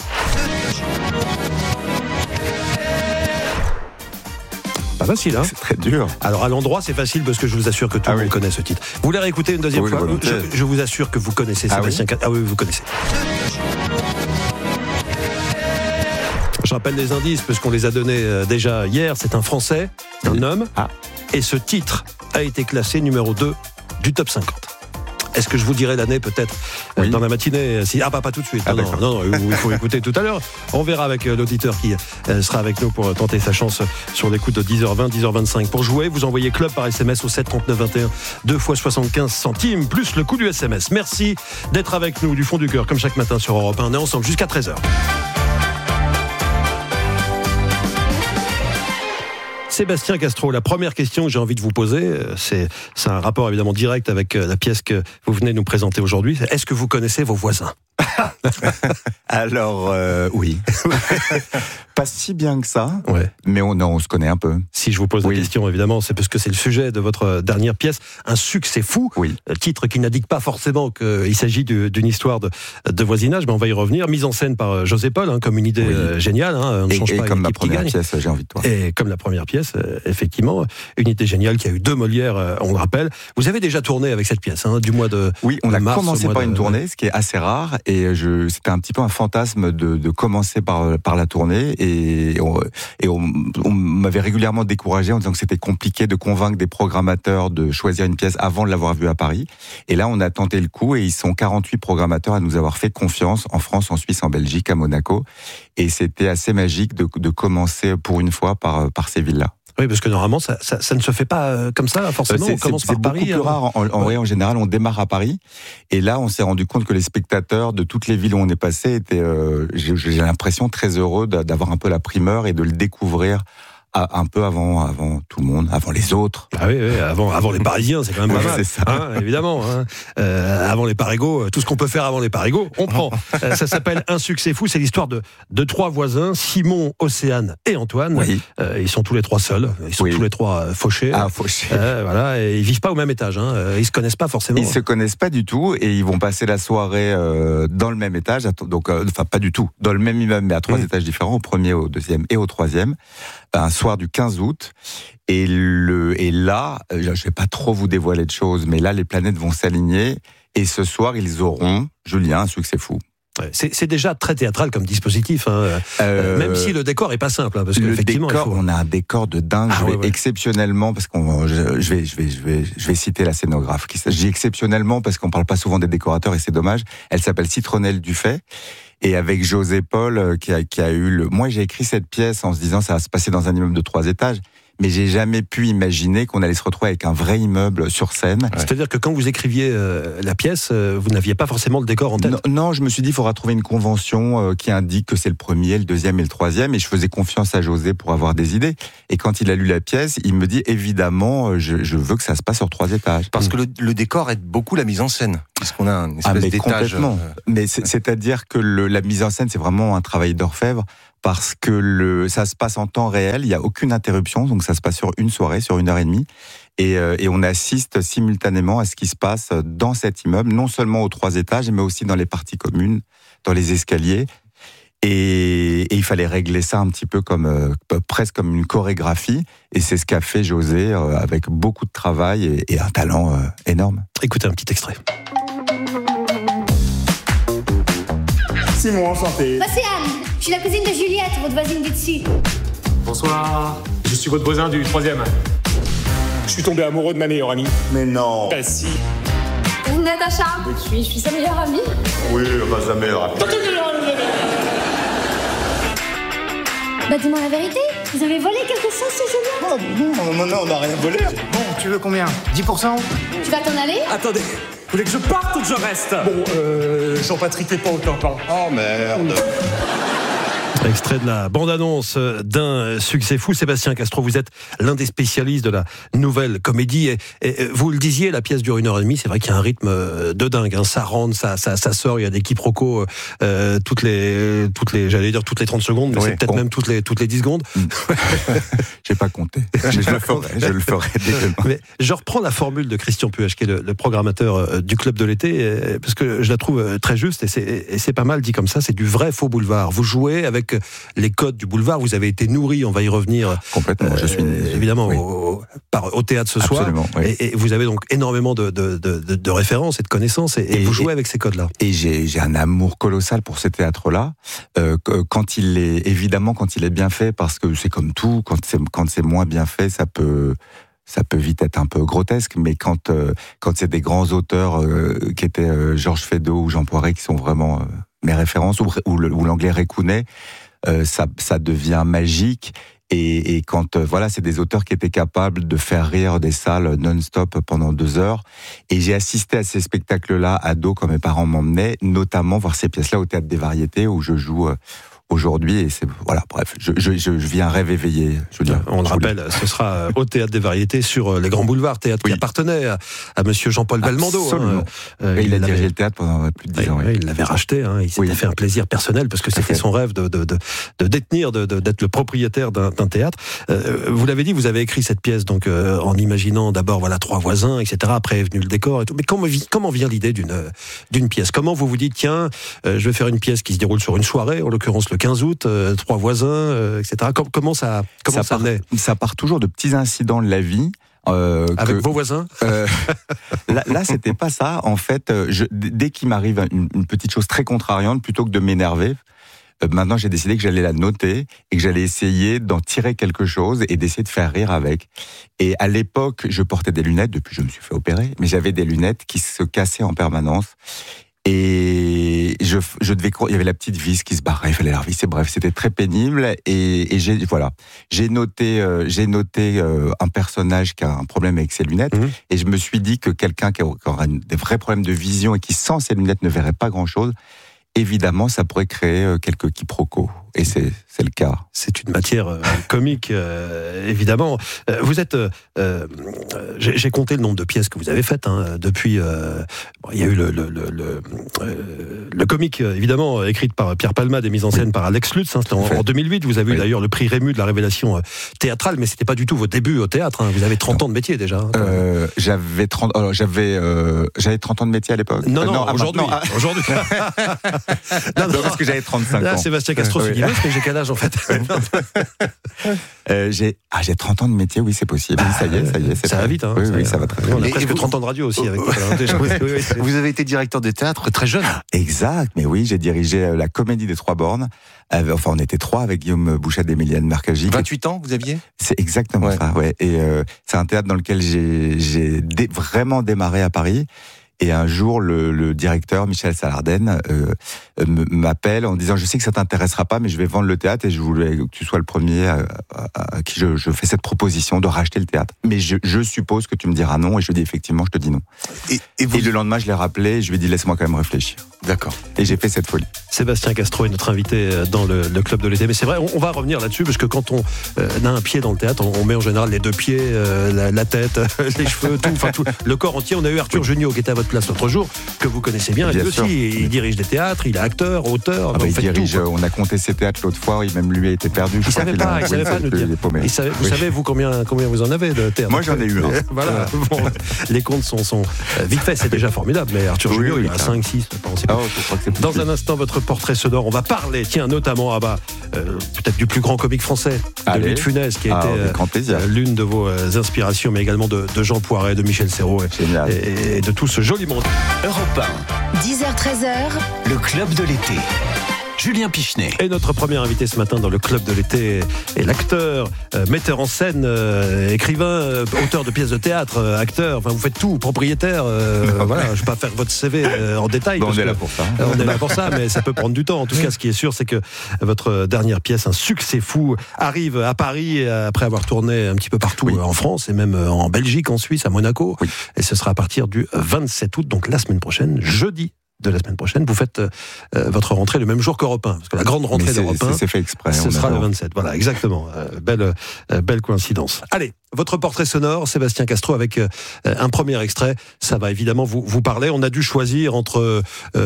Pas facile, hein? C'est très dur. Alors, à l'endroit, c'est facile parce que je vous assure que tout le monde connaît ce titre. Vous voulez réécouter une deuxième fois? Je vous assure que vous connaissez Sébastien Castro. Ah oui, vous connaissez. Je rappelle les indices parce qu'on les a donnés déjà hier. C'est un Français, un homme. Et ce titre a été classé numéro 2 du top 50. Est-ce que je vous dirai l'année peut-être dans la matinée si... pas tout de suite. Non, il faut écouter tout à l'heure. On verra avec l'auditeur qui sera avec nous pour tenter sa chance sur les coups de 10h20, 10h25. Pour jouer, vous envoyez club par SMS au 7 39 21, 2 fois 75 centimes, plus le coût du SMS. Merci d'être avec nous du fond du cœur, comme chaque matin sur Europe 1. On est ensemble jusqu'à 13h. Sébastien Castro, la première question que j'ai envie de vous poser, c'est un rapport évidemment direct avec la pièce que vous venez nous présenter aujourd'hui. Est-ce que vous connaissez vos voisins? Alors, oui. Pas si bien que ça, mais on se connaît un peu. Si je vous pose la question, évidemment, c'est parce que c'est le sujet de votre dernière pièce, un succès fou, titre qui n'indique pas forcément qu'il s'agit d'une histoire de voisinage, mais on va y revenir. Mise en scène par José Paul, comme une idée géniale. On ne change pas comme une ma équipe qui première gagne. pièce, j'ai envie de toi. Et comme la première pièce, effectivement, une idée géniale qui a eu 2 Molières, on le rappelle. Vous avez déjà tourné avec cette pièce, du mois de Oui, on a mars, commencé par une tournée, ce qui est assez rare, et c'était un petit peu un fantasme de commencer par la tournée, et on m'avait régulièrement découragé en disant que c'était compliqué de convaincre des programmateurs de choisir une pièce avant de l'avoir vue à Paris. Et là, on a tenté le coup, et ils sont 48 programmateurs à nous avoir fait confiance en France, en Suisse, en Belgique, à Monaco. Et c'était assez magique de commencer pour une fois par ces villes-là. Oui, parce que normalement, ça ne se fait pas comme ça, forcément. On commence par Paris. C'est beaucoup plus rare. En général, on démarre à Paris. Et là, on s'est rendu compte que les spectateurs de toutes les villes où on est passé étaient, j'ai l'impression, très heureux d'avoir un peu la primeur et de le découvrir un peu avant tout le monde, avant les autres. Ah oui, avant les Parisiens, c'est quand même pas mal. C'est ça. Évidemment. Avant les Parigots, tout ce qu'on peut faire avant les Parigots, on prend. Ça s'appelle Un succès fou. C'est l'histoire de 3 voisins, Simon, Océane et Antoine. Oui. Ils sont tous les 3 seuls. Ils sont tous les 3 fauchés. Fauchés. Voilà, et ils vivent pas au même étage. Ils se connaissent pas forcément. Ils se connaissent pas du tout, et ils vont passer la soirée dans le même étage. Donc, pas du tout, dans le même immeuble, mais à 3 étages différents, au premier, au deuxième et au troisième. Un soir du 15 août, et là, je vais pas trop vous dévoiler de choses, mais là, les planètes vont s'aligner, et ce soir, ils auront, Julien, un succès fou. C'est déjà très théâtral comme dispositif, même si le décor est pas simple, parce le décor, on a un décor de dingue. Exceptionnellement, parce je vais citer la scénographe. Je dis exceptionnellement parce qu'on parle pas souvent des décorateurs, et c'est dommage. Elle s'appelle Citronnelle Dufay. Et avec José Paul, qui a eu moi, j'ai écrit cette pièce en se disant ça va se passer dans un immeuble de 3 étages. mais j'ai jamais pu imaginer qu'on allait se retrouver avec un vrai immeuble sur scène. C'est-à-dire que quand vous écriviez la pièce, vous n'aviez pas forcément le décor en tête. Non, je me suis dit, il faudra trouver une convention qui indique que c'est le premier, le deuxième et le troisième, et je faisais confiance à José pour avoir des idées. Et quand il a lu la pièce, il me dit, évidemment, je veux que ça se passe sur 3 étages. Parce que le décor aide beaucoup la mise en scène, puisqu'on a une espèce d'étage. Complètement. Mais c'est-à-dire que la mise en scène, c'est vraiment un travail d'orfèvre, parce que ça se passe en temps réel, il n'y a aucune interruption, donc ça se passe sur une soirée, sur 1h30, et on assiste simultanément à ce qui se passe dans cet immeuble, non seulement aux 3 étages, mais aussi dans les parties communes, dans les escaliers, et il fallait régler ça un petit peu presque comme une chorégraphie, et c'est ce qu'a fait José avec beaucoup de travail et un talent énorme. Écoutez un petit extrait. Simon, enchanté. Moi c'est Anne, je suis la cousine de Juliette, votre voisine du dessus. Bonsoir, je suis votre voisin du 3e. Je suis tombé amoureux de ma meilleure amie. Mais non. Ah si. Vous Natacha, je suis sa meilleure amie. Oui, enfin sa meilleure amie. Bah dis-moi la vérité, vous avez volé quelque chose chez Juliette? Oh non, on n'a rien volé. Bon, tu veux combien? 10%? Tu vas t'en aller? Attendez, vous voulez que je parte ou que je reste? Bon, Jean-Patrick n'est pas au tympan. Oh merde. Extrait de la bande-annonce d'un succès fou. Sébastien Castro, vous êtes l'un des spécialistes de la nouvelle comédie. Et vous le disiez, la pièce dure 1h30. C'est vrai qu'il y a un rythme de dingue. Hein. Ça rentre, ça sort. Il y a des quiproquos toutes les, j'allais dire toutes les 30 secondes, mais c'est peut-être même toutes les 10 secondes. J'ai pas compté. Je le ferai dès demain. Mais je reprends la formule de Christian Puech, qui est le programmateur du Club de l'été, parce que je la trouve très juste, et c'est pas mal dit comme ça. C'est du vrai faux boulevard. Vous jouez avec les codes du boulevard, vous avez été nourri, on va y revenir complètement. Je suis évidemment au théâtre ce Absolument, soir, oui. et vous avez donc énormément de références et de connaissances, et vous jouez avec ces codes-là. Et j'ai un amour colossal pour ce théâtre-là. Quand il est bien fait, parce que c'est comme tout, quand c'est moins bien fait, ça peut vite être un peu grotesque, mais quand c'est des grands auteurs qui étaient Georges Feydeau ou Jean Poiret, qui sont vraiment mes références, ou l'anglais Ray Cooney, ça devient magique. Et quand c'est des auteurs qui étaient capables de faire rire des salles non-stop pendant 2 heures. Et j'ai assisté à ces spectacles-là ado quand mes parents m'emmenaient, notamment voir ces pièces-là au Théâtre des Variétés où je joue aujourd'hui, et je vis un rêve éveillé. On le rappelle, ce sera au Théâtre des Variétés sur les Grands Boulevards, théâtre qui appartenait à monsieur Jean-Paul Belmondo. Absolument. Il a dirigé le théâtre pendant plus de 10 ans. Il l'avait racheté, il s'était fait un plaisir personnel, parce que c'était son rêve de détenir, d'être le propriétaire d'un théâtre. Vous l'avez dit, vous avez écrit cette pièce donc en imaginant d'abord 3 voisins, etc. Après est venu le décor et tout. Mais comment vient l'idée d'une pièce? Comment vous vous dites, tiens, je vais faire une pièce qui se déroule sur une soirée, en l'occurrence le 15 août, 3 voisins, etc. Comment ça naît? Ça part toujours de petits incidents de la vie. Avec vos voisins là, c'était pas ça. En fait, dès qu'il m'arrive une petite chose très contrariante, plutôt que de m'énerver, maintenant j'ai décidé que j'allais la noter et que j'allais essayer d'en tirer quelque chose et d'essayer de faire rire avec. Et à l'époque, je portais des lunettes, depuis je me suis fait opérer, mais j'avais des lunettes qui se cassaient en permanence. Et je devais il y avait la petite vis qui se barrait, il fallait la revisser, bref, c'était très pénible. Et j'ai noté un personnage qui a un problème avec ses lunettes, et je me suis dit que quelqu'un qui aura des vrais problèmes de vision et qui sans ses lunettes ne verrait pas grand chose, évidemment ça pourrait créer quelques quiproquos. Et c'est le cas. C'est une matière comique, évidemment. Vous êtes... j'ai compté le nombre de pièces que vous avez faites depuis... il y a eu le comique, évidemment, écrite par Pierre Palmade et mise en scène par Alex Lutz. C'était en 2008. Vous avez eu d'ailleurs le prix Rému de la révélation théâtrale, mais c'était pas du tout vos débuts au théâtre. Vous avez 30 ans de métier déjà. J'avais 30 ans de métier à l'époque. Non, aujourd'hui. Aujourd'hui. non, parce que j'avais 35 ans. Sébastien Castro se dit, mais j'ai quel âge en fait? J'ai 30 ans de métier, oui, c'est possible. Ça y est. Ça va vite, hein. Oui, ça va très bien. On a presque 30 ans de radio aussi avec Vous avez été directeur de théâtre très jeune. Exact, mais oui, j'ai dirigé la Comédie des Trois Bornes. Enfin, on était 3 avec Guillaume Bouchet et Émilienne Marcaggi. 28 ans, vous aviez? C'est exactement ça, ouais. Et c'est un théâtre dans lequel j'ai vraiment démarré à Paris. Et un jour, le directeur, Michel Salarden, m'appelle en disant « Je sais que ça t'intéressera pas, mais je vais vendre le théâtre et je voulais que tu sois le premier à qui je fais cette proposition de racheter le théâtre. Mais je suppose que tu me diras non. » Et je dis « Effectivement, je te dis non. » Et le lendemain, je l'ai rappelé et je lui ai dit « Laisse-moi quand même réfléchir. » D'accord. Et j'ai fait cette folie. Sébastien Castro est notre invité dans le club de l'été. Mais c'est vrai, on va revenir là-dessus, parce que quand on a un pied dans le théâtre, on met en général les deux pieds, la tête, les cheveux, tout, le corps entier. On a eu Arthur Jugnot qui était à votre place l'autre jour, que vous connaissez bien. Lui aussi, il dirige des théâtres, il est acteur, auteur. Il dirige, on a compté ses théâtres l'autre fois, même lui a été perdu. Il savait pas nous dire. Vous savez, vous, combien vous en avez de théâtre? Moi, j'en ai eu un. Voilà. Bon, les comptes sont vite faits, c'est déjà formidable. Mais Arthur Jugnot, il a 5, 6, Dans un instant, votre portrait sonore, on va parler, notamment peut-être du plus grand comique français, de Louis de Funès, qui a été l'une de vos inspirations, mais également de Jean Poiret, de Michel Serrault et de tout ce joli monde. Europe 1. 10h-13h, le club de l'été. Julien Pichenet. Et notre premier invité ce matin dans le club de l'été est l'acteur, metteur en scène, écrivain, auteur de pièces de théâtre, acteur, enfin vous faites tout, propriétaire. Voilà, je ne vais pas faire votre CV en détail. On est là pour ça. On est là pour ça, mais ça peut prendre du temps. En tout cas, ce qui est sûr, c'est que votre dernière pièce, un succès fou, arrive à Paris après avoir tourné un petit peu partout en France et même en Belgique, en Suisse, à Monaco. Oui. Et ce sera à partir du 27 août, donc la semaine prochaine, jeudi de la semaine prochaine, vous faites votre rentrée le même jour qu'Europe 1, parce que la grande rentrée d'Europe 1, c'est fait exprès, ce sera le 27. Voilà, exactement. Belle coïncidence. Allez, votre portrait sonore, Sébastien Castro, avec un premier extrait. Ça va évidemment vous parler. On a dû choisir entre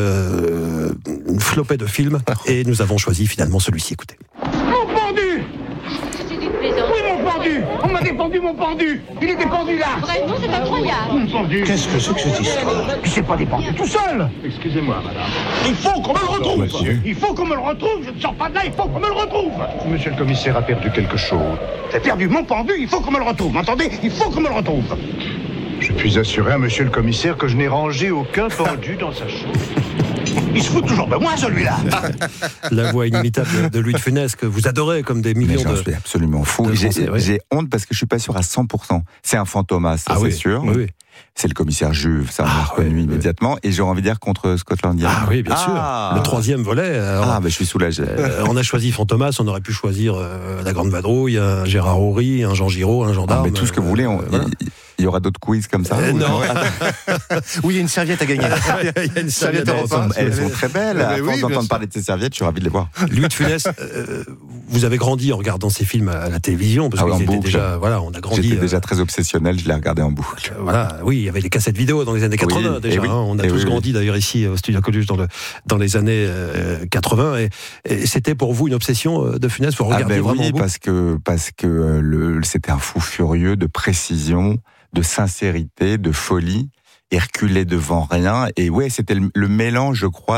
une flopée de films et nous avons choisi finalement celui-ci. Écoutez. Mon pendu! Oui, mon pendu! On m'a dépendu mon pendu! Il est dépendu là! Vraiment, c'est incroyable! Mon pendu! Qu'est-ce que c'est que cette histoire? Tu sais pas dépendu tout seul! Excusez-moi, madame. Il faut qu'on me le retrouve! Monsieur. Il faut qu'on me le retrouve! Je ne sors pas de là, il faut qu'on me le retrouve! Monsieur le commissaire a perdu quelque chose. J'ai perdu mon pendu, il faut qu'on me le retrouve! M'entendez? Il faut qu'on me le retrouve! Je puis assurer à monsieur le commissaire que je n'ai rangé aucun pendu dans sa chambre. Il se fout toujours de moi, celui-là. La voix inimitable de Louis de Funès, que vous adorez comme des millions de... Je suis absolument fou. J'ai honte parce que je suis pas sûr à 100%. C'est un Fantomas, ça c'est sûr. Oui. C'est le commissaire Juve, ça on l'a reconnu immédiatement. Et j'ai envie de dire contre Scotland Yard. Ah oui, bien sûr. Le troisième volet. Alors, je suis soulagé. On a choisi Fantomas, on aurait pu choisir la Grande Vadrouille, un Gérard Horry, un Jean Giraud, un gendarme. Mais tout ce que vous voulez, il y aura d'autres quiz comme ça. Non. Oui, il y a une serviette à gagner. Il y a une serviette à repas. Elles sont très belles. À force d'entendre parler de ces serviettes, je suis ravi de les voir. Louis de Funès, vous avez grandi en regardant ces films à la télévision, parce que c'était déjà, on a grandi. J'étais déjà très obsessionnel, je les regardais en boucle. Oui, il y avait les cassettes vidéo dans les années 80 déjà. On a tous grandi d'ailleurs ici au Studio Coluche dans les années 80. Et c'était pour vous une obsession de Funès, vous regardez vraiment en boucle. parce que c'était un fou furieux de précision, de sincérité, de folie, et reculait devant rien. Et c'était le mélange, je crois,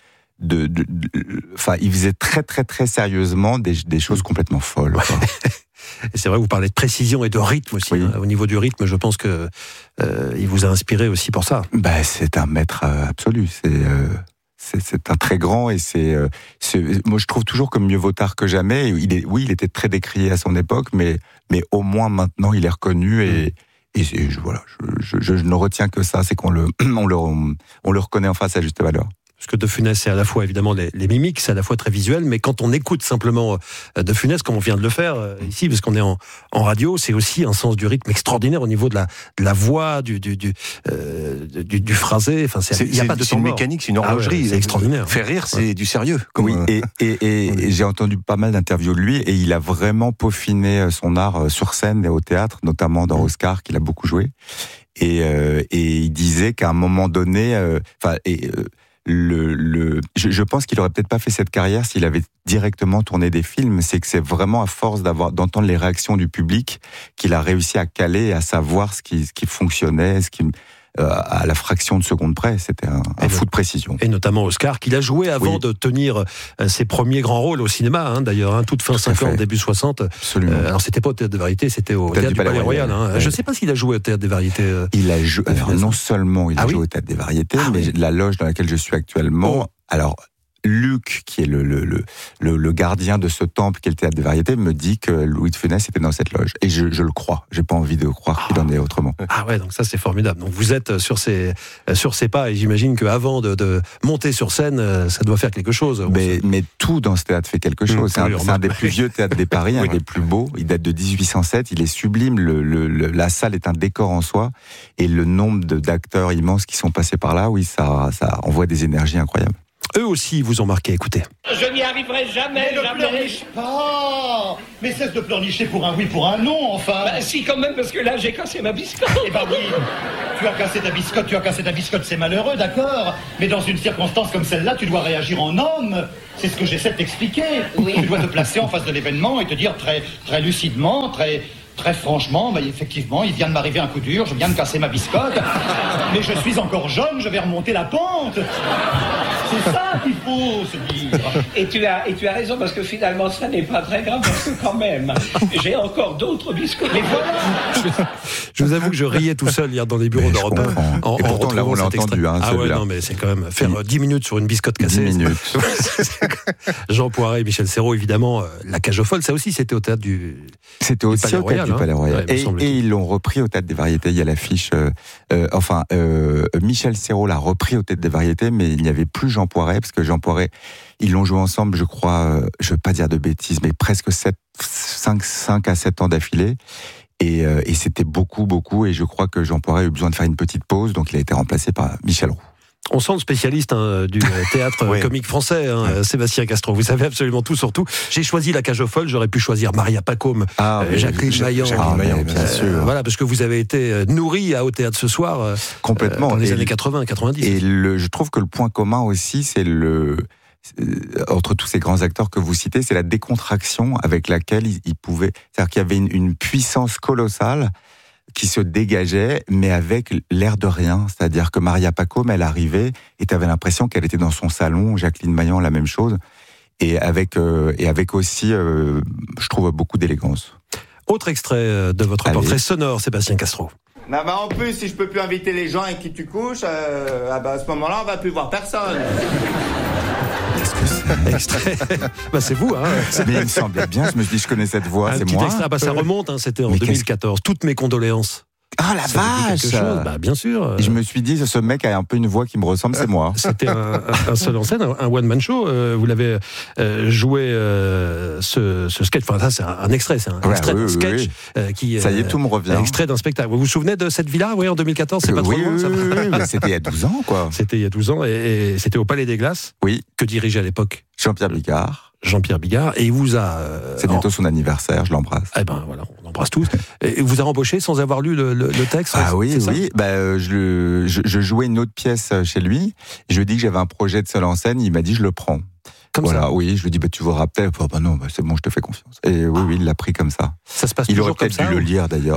il faisait très très très sérieusement des choses complètement folles. Et c'est vrai, vous parlez de précision et de rythme aussi. Oui. Au niveau du rythme, je pense que il vous a inspiré aussi pour ça. C'est un maître absolu. C'est un très grand et moi je trouve toujours que mieux vaut tard que jamais. Il était très décrié à son époque, mais au moins maintenant il est reconnu et je ne retiens que ça, c'est qu'on le reconnaît en face à juste valeur. Parce que De Funès, c'est à la fois évidemment les mimiques, c'est à la fois très visuel, mais quand on écoute simplement De Funès, comme on vient de le faire ici, parce qu'on est en radio, c'est aussi un sens du rythme extraordinaire au niveau de la voix, du phrasé. Enfin, il n'y a pas de temps mort. C'est une mécanique, c'est une horlogerie. C'est extraordinaire. Faire rire, c'est du sérieux. Et j'ai entendu pas mal d'interviews de lui, et il a vraiment peaufiné son art sur scène et au théâtre, notamment dans Oscar, qu'il a beaucoup joué. Et il disait qu'à un moment donné, je pense qu'il aurait peut-être pas fait cette carrière s'il avait directement tourné des films. C'est que c'est vraiment à force d'entendre les réactions du public qu'il a réussi à caler et à savoir ce qui fonctionnait, à la fraction de seconde près. C'était un fou de précision. Et notamment Oscar, qu'il a joué avant de tenir ses premiers grands rôles au cinéma, d'ailleurs, toute fin 50, début 60. Absolument. Alors c'était pas au Théâtre des Variétés, c'était au Théâtre du Palais Royal. Je sais pas s'il a joué au Théâtre des Variétés. Il a joué. Alors non seulement il a joué au Théâtre des Variétés, mais la loge dans laquelle je suis actuellement. Alors Luc, qui est le gardien de ce temple qu'est le théâtre des variétés, me dit que Louis de Funès était dans cette loge. Et je le crois. J'ai pas envie de croire qu'il en est autrement. Ah ouais, donc ça c'est formidable. Donc vous êtes sur ces pas, et j'imagine qu'avant de monter sur scène, ça doit faire quelque chose. Mais tout dans ce théâtre fait quelque chose. C'est un des plus vieux théâtres des Paris, un des plus beaux. Il date de 1807. Il est sublime. La salle est un décor en soi. Et le nombre d'acteurs immenses qui sont passés par là, oui, ça envoie des énergies incroyables. Eux aussi vous ont marqué, écoutez. Je n'y arriverai jamais, mais ne pleurniche pas. Mais cesse de pleurnicher pour un oui, pour un non, enfin. Bah si, quand même, parce que là, j'ai cassé ma biscotte. Eh ben oui, tu as cassé ta biscotte, c'est malheureux, d'accord. Mais dans une circonstance comme celle-là, tu dois réagir en homme. C'est ce que j'essaie de t'expliquer. Oui. Tu dois te placer en face de l'événement et te dire très, très lucidement, très franchement, effectivement, il vient de m'arriver un coup dur, je viens de casser ma biscotte, mais je suis encore jeune, je vais remonter la pente. C'est ça qu'il faut se dire. Et tu as raison, parce que finalement, ça n'est pas très grave, parce que quand même, j'ai encore d'autres biscottes. Mais voilà. Je vous avoue que je riais tout seul hier dans les bureaux d'Europe 1. Et pourtant, là, on l'a entendu. Ah ouais, non, mais c'est quand même faire 10 minutes sur une biscotte cassée. 10 minutes. Jean Poiret et Michel Serrault, évidemment, La Cage aux Folles, ça aussi, c'était au théâtre du... C'était aussi au théâtre du Palais Royal. Ouais, et ils l'ont repris au théâtre des Variétés. Il y a l'affiche. Michel Serrault l'a repris au théâtre des Variétés, mais il n'y avait plus Jean Poiret, parce que Jean Poiret, ils l'ont joué ensemble, je crois, je ne veux pas dire de bêtises, mais presque 5 à 7 ans d'affilée. Et c'était beaucoup. Et je crois que Jean Poiret a eu besoin de faire une petite pause, donc il a été remplacé par Michel Roux. On sent le spécialiste du théâtre comique français, Sébastien Castro. Vous savez absolument tout sur tout. J'ai choisi La Cage aux Folles, j'aurais pu choisir Maria Pacôme, Jacqueline Maillan. Bien sûr. Voilà, parce que vous avez été nourri au théâtre ce soir. Complètement. Dans les années 80, 90. Et je trouve que le point commun aussi, c'est entre tous ces grands acteurs que vous citez, c'est la décontraction avec laquelle ils pouvaient. C'est-à-dire qu'il y avait une puissance colossale qui se dégageait, mais avec l'air de rien. C'est-à-dire que Maria Pacôme, elle arrivait et tu avais l'impression qu'elle était dans son salon, Jacqueline Maillan, la même chose, et avec aussi, je trouve, beaucoup d'élégance. Autre extrait de votre portrait sonore, Sébastien Castro. Non, en plus, si je peux plus inviter les gens avec qui tu couches, à ce moment-là, on va plus voir personne. Qu'est-ce que c'est? Extrait. C'est vous, hein. Mais il me semblait bien, je me suis dit, je connais cette voix, c'est moi. Extrait, ça remonte, c'était en 2014. Toutes mes condoléances. Ah la vache! Bien sûr. Et je me suis dit, ce mec a un peu une voix qui me ressemble, c'est moi. C'était un seul en scène, un one-man show. Vous l'avez joué ce sketch. Enfin, ça, c'est un extrait, c'est un extrait d'un sketch qui. Ça y est, tout me revient. Extrait d'un spectacle. Vous vous souvenez de cette villa, en 2014? C'est pas trop loin, ça. Oui, c'était il y a 12 ans, quoi. C'était il y a 12 ans, et c'était au Palais des Glaces. Oui. Que dirigeait à l'époque Jean-Pierre Bigard, et il vous a... C'est bientôt son anniversaire, je l'embrasse. Eh ben voilà, on l'embrasse tous. Et vous a embauché sans avoir lu le texte? Ah oui. Je jouais une autre pièce chez lui, je lui ai dit que j'avais un projet de seul en scène, il m'a dit je le prends. Comme ça. Oui, je lui ai dit tu vous rappelles, non, c'est bon, je te fais confiance. Et oui, il l'a pris comme ça. Ça se passe il toujours comme ça? Il aurait peut-être dû le lire d'ailleurs.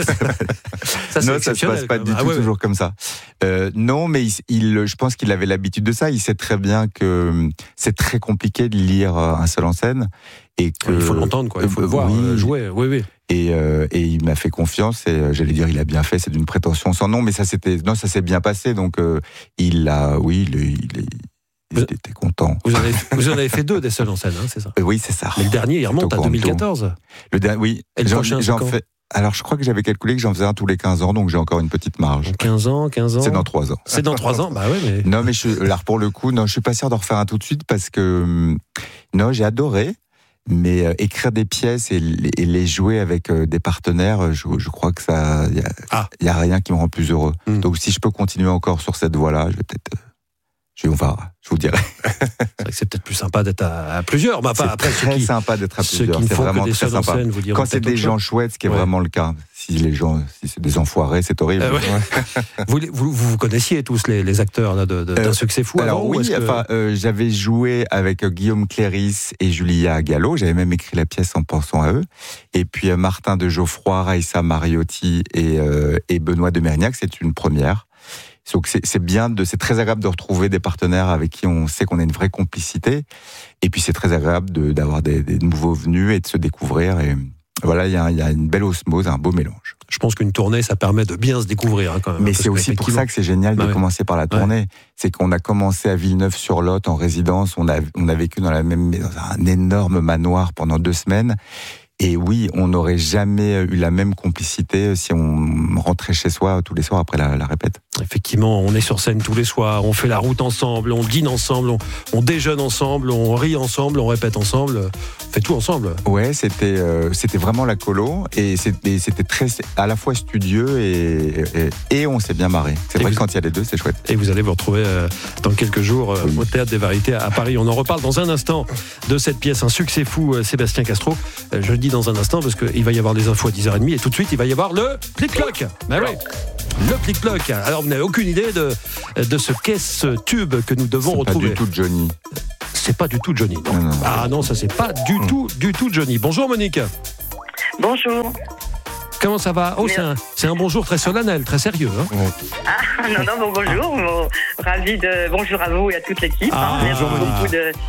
Ça se passe pas du tout toujours comme ça. Non, mais je pense qu'il avait l'habitude de ça. Il sait très bien que c'est très compliqué de lire un seul en scène. Et que, il faut l'entendre, quoi. Il faut le voir jouer. Oui. Et il m'a fait confiance et j'allais dire il a bien fait, c'est d'une prétention sans nom, mais ça s'est bien passé. Donc il était content. Vous en avez fait 2 des seuls en scène, c'est ça? Oui, c'est ça. Mais le dernier, il remonte à 2014. Oui. Et le prochain, j'en fais. Alors, je crois que j'avais calculé que j'en faisais un tous les 15 ans, donc j'ai encore une petite marge. 15 ans. C'est dans 3 ans. C'est dans 3 ans, bah ouais, mais. Non, mais pour le coup, je suis pas sûr d'en refaire un tout de suite parce que, j'ai adoré. Mais écrire des pièces et les jouer avec des partenaires, je crois que ça, il y a rien qui me rend plus heureux. Donc, si je peux continuer encore sur cette voie-là, je vais peut-être. Je vous dirai. C'est vrai que c'est peut-être plus sympa d'être à plusieurs. Bah, c'est après, très sympa d'être à plusieurs. C'est vraiment très sympa. Quand c'est des gens chouettes, ce qui est vraiment le cas. Si c'est des enfoirés, c'est horrible. Vous connaissiez tous les acteurs là, d'un succès fou. Alors oui, j'avais joué avec Guillaume Cléris et Julia Gallo. J'avais même écrit la pièce en pensant à eux. Et puis Martin de Geoffroy, Raïssa Mariotti et Benoît de Mérignac, c'est une première. Donc c'est très agréable de retrouver des partenaires avec qui on sait qu'on a une vraie complicité. Et puis c'est très agréable d'avoir des nouveaux venus et de se découvrir. Et voilà, il y a une belle osmose, un beau mélange. Je pense qu'une tournée, ça permet de bien se découvrir quand même. Mais c'est aussi pour ça que c'est génial de commencer par la tournée. Ouais. C'est qu'on a commencé à Villeneuve-sur-Lot en résidence, on a vécu dans un énorme manoir pendant 2 semaines. Et oui, on n'aurait jamais eu la même complicité si on rentrait chez soi tous les soirs après la répète. Effectivement, on est sur scène tous les soirs, on fait la route ensemble, on dîne ensemble, on déjeune ensemble, on rit ensemble, on répète ensemble, on fait tout ensemble. Ouais, c'était vraiment la colo et c'était très à la fois studieux et on s'est bien marré. C'est vrai que quand il y a les deux, c'est chouette. Et vous allez vous retrouver dans quelques jours au Théâtre des Variétés à Paris. On en reparle dans un instant de cette pièce, un succès fou, Sébastien Castro. Je le dis dans un instant parce qu'il va y avoir les infos à 10h30 et tout de suite il va y avoir le plic-ploc. Ben oui. Le plic-ploc. Alors vous n'avez aucune idée de ce qu'est ce tube que nous devons retrouver. C'est pas du tout Johnny. C'est pas du tout Johnny, non. Non. Ah non, ça c'est pas du tout Johnny. Bonjour Monique. Bonjour. Comment ça va? Oh, c'est un bonjour très solennel, très sérieux. Hein. Ah non, bonjour. Ravi de... Bonjour à vous et à toute l'équipe. Merci beaucoup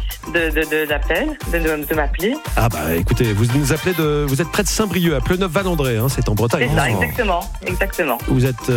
de l'appel, de m'appeler. Ah bah écoutez, vous nous appelez vous êtes près de Saint-Brieuc, à Pleuneuf-Val-André, hein, c'est en Bretagne. C'est ça, exactement. Vous êtes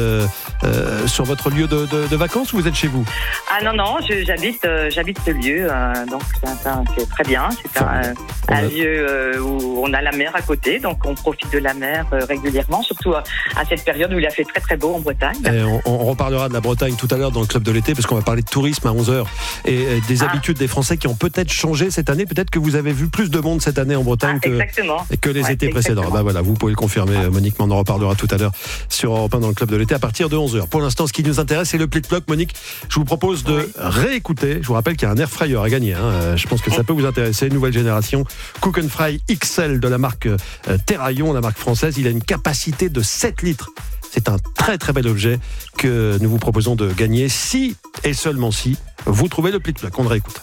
sur votre lieu de vacances ou vous êtes chez vous? Ah non, j'habite ce lieu, donc c'est très bien. C'est un lieu où on a la mer à côté, donc on profite de la mer régulièrement, surtout à cette période où il a fait très très beau en Bretagne. Et on reparlera de la Bretagne tout à l'heure dans le club de l'été, parce qu'on va parler de tourisme à 11h et des habitudes des Français qui ont peut-être changé cette année. Peut-être que vous avez vu plus de monde cette année en Bretagne que les étés précédents. Bah voilà, vous pouvez le confirmer, Monique, mais on en reparlera tout à l'heure sur Europe 1 dans le club de l'été à partir de 11h. Pour l'instant, ce qui nous intéresse, c'est le plic-ploc. Monique, je vous propose de réécouter. Je vous rappelle qu'il y a un air fryer à gagner. Je pense que ça peut vous intéresser. Nouvelle génération Cook and Fry XL de la marque Terraillon, la marque française. Il a une capacité de 7 litres. C'est un très très bel objet que nous vous proposons de gagner si et seulement si vous trouvez le plic-ploc. On le réécoute.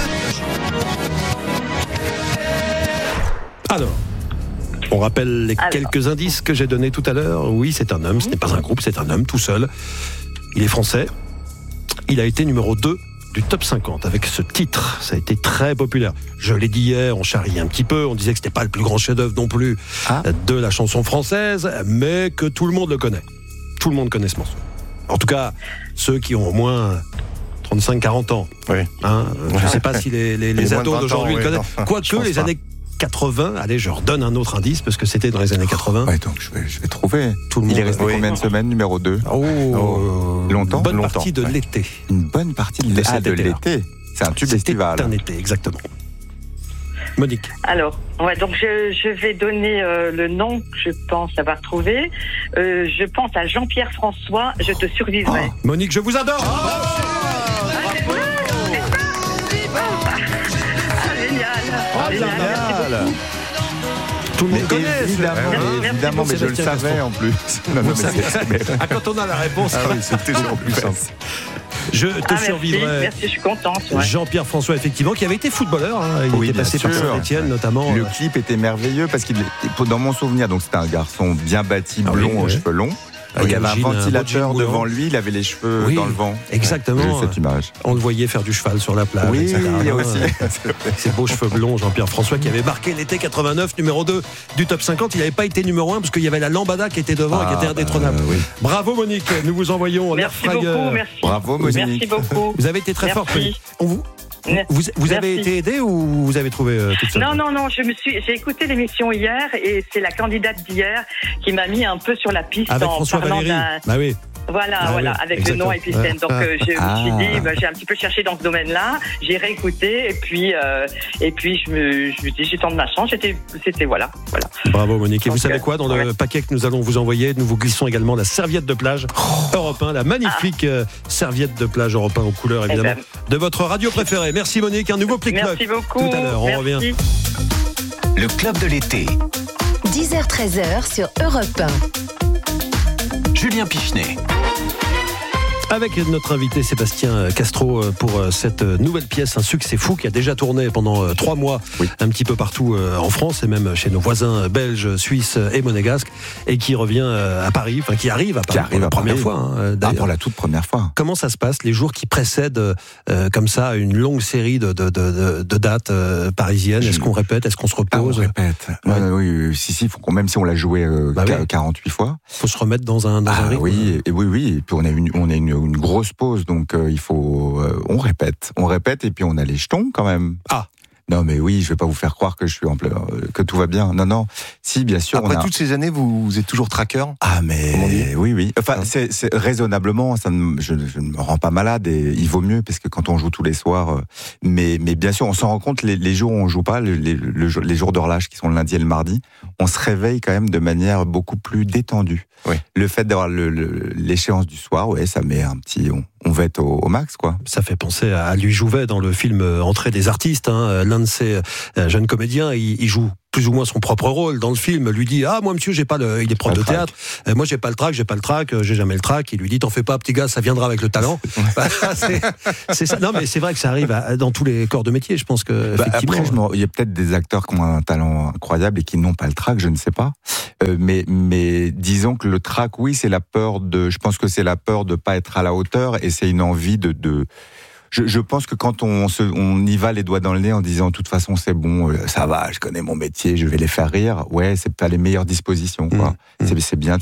Alors, on rappelle les quelques indices que j'ai donnés tout à l'heure. Oui, c'est un homme, ce n'est pas un groupe, c'est un homme tout seul. Il est français. Il a été numéro 2 du top 50 avec ce titre. Ça a été très populaire. Je l'ai dit hier, on charriait un petit peu, on disait que c'était pas le plus grand chef-d'œuvre non plus de la chanson française, mais que tout le monde le connaît. Tout le monde connaît ce morceau. En tout cas, ceux qui ont au moins 35-40 ans. Oui. Je ne sais pas si les ados d'aujourd'hui le connaissent. Quoique les années 80, allez, je redonne un autre indice parce que c'était dans les années 80. Ouais, donc je vais trouver. Tout le monde. Il est resté combien de semaines, numéro 2? Longtemps. Une bonne partie de l'été. Une bonne partie de l'été. C'est un tube estival. C'est un été, exactement. Monique. Alors, donc je vais donner le nom que je pense avoir trouvé. Je pense à Jean-Pierre François, Je te survivrai. Monique, je vous adore. Génial. Tout le monde connaît. Évidemment, mais je le savais en plus. Quand on a la réponse, c'était en plus simple. Je te survivrai. Merci, je suis contente. Jean-Pierre François, effectivement, qui avait été footballeur. Il était passé par Saint-Etienne, notamment. Le clip était merveilleux parce qu'il, dans mon souvenir, donc c'était un garçon bien bâti, blond, aux cheveux longs. Il y avait un ventilateur devant lui, il avait les cheveux dans le vent. Exactement. J'ai cette image. On le voyait faire du cheval sur la plage. Oui, il y a aussi. Ses beaux cheveux blonds, Jean-Pierre François, qui avait marqué l'été 89, numéro 2 du top 50. Il n'avait pas été numéro 1 parce qu'il y avait la lambada qui était devant et qui était indétrônable. Oui. Bravo Monique, nous vous envoyons l'air fryer. Merci. Bravo Monique. Merci beaucoup. Vous avez été très forte. Vous avez été aidé ou vous avez trouvé toute seule? Non, j'ai écouté l'émission hier et c'est la candidate d'hier qui m'a mis un peu sur la piste avec François Valéry. Bah oui. Voilà, avec exactement. le nom épicène. Donc je me suis dit, j'ai un petit peu cherché dans ce domaine-là, j'ai réécouté et puis je me dis, j'ai tant de ma chance, c'était voilà. Bravo Monique. Et vous savez quoi, dans le paquet que nous allons vous envoyer, nous vous glissons également la serviette de plage Europe 1, la magnifique serviette de plage Europe 1 aux couleurs évidemment de votre radio préférée. Merci Monique, un nouveau plic-ploc. Merci beaucoup. Tout à l'heure, on revient. Le club de l'été. 10h-13h sur Europe 1. Julien Pichenet. Avec notre invité Sébastien Castro pour cette nouvelle pièce, un succès fou qui a déjà tourné pendant 3 mois un petit peu partout en France et même chez nos voisins belges, suisses et monégasques, et qui revient à Paris, enfin qui arrive à Paris pour la première fois. Pour la toute première fois. Comment ça se passe les jours qui précèdent comme ça une longue série de dates parisiennes? Est-ce qu'on répète? Est-ce qu'on se repose? On répète. Oui, même si on l'a joué 48 fois. Faut se remettre dans un rythme. Oui. Et puis on a une grosse pause, donc il faut. On répète, et puis on a les jetons quand même. Non, mais oui, je vais pas vous faire croire que je suis que tout va bien. Non. Si, bien sûr. Après toutes ces années, vous êtes toujours tracker? Mais oui. Enfin, c'est raisonnablement, je ne me rends pas malade, et il vaut mieux, parce que quand on joue tous les soirs, mais bien sûr, on s'en rend compte les jours où on joue pas, les jours de relâche qui sont le lundi et le mardi, on se réveille quand même de manière beaucoup plus détendue. Oui. Le fait d'avoir l'échéance du soir, ça met un petit. On va être au max, quoi. Ça fait penser à Louis Jouvet dans le film Entrée des artistes. L'un de ces jeunes comédiens, il joue plus ou moins son propre rôle dans le film. Lui dit moi monsieur, j'ai pas il est prof de théâtre. Moi j'ai pas le trac, j'ai jamais le trac. Il lui dit t'en fais pas petit gars, ça viendra avec le talent. C'est ça. Non mais c'est vrai que ça arrive dans tous les corps de métier. Je pense que effectivement. Après, il y a peut-être des acteurs qui ont un talent incroyable et qui n'ont pas le trac, je ne sais pas. Mais disons que le trac, oui, c'est la peur je pense que c'est la peur de pas être à la hauteur, et c'est une envie de Je pense que quand on y va les doigts dans le nez en disant de toute façon c'est bon, ça va, je connais mon métier, je vais les faire rire, c'est pas les meilleures dispositions, quoi. C'est bien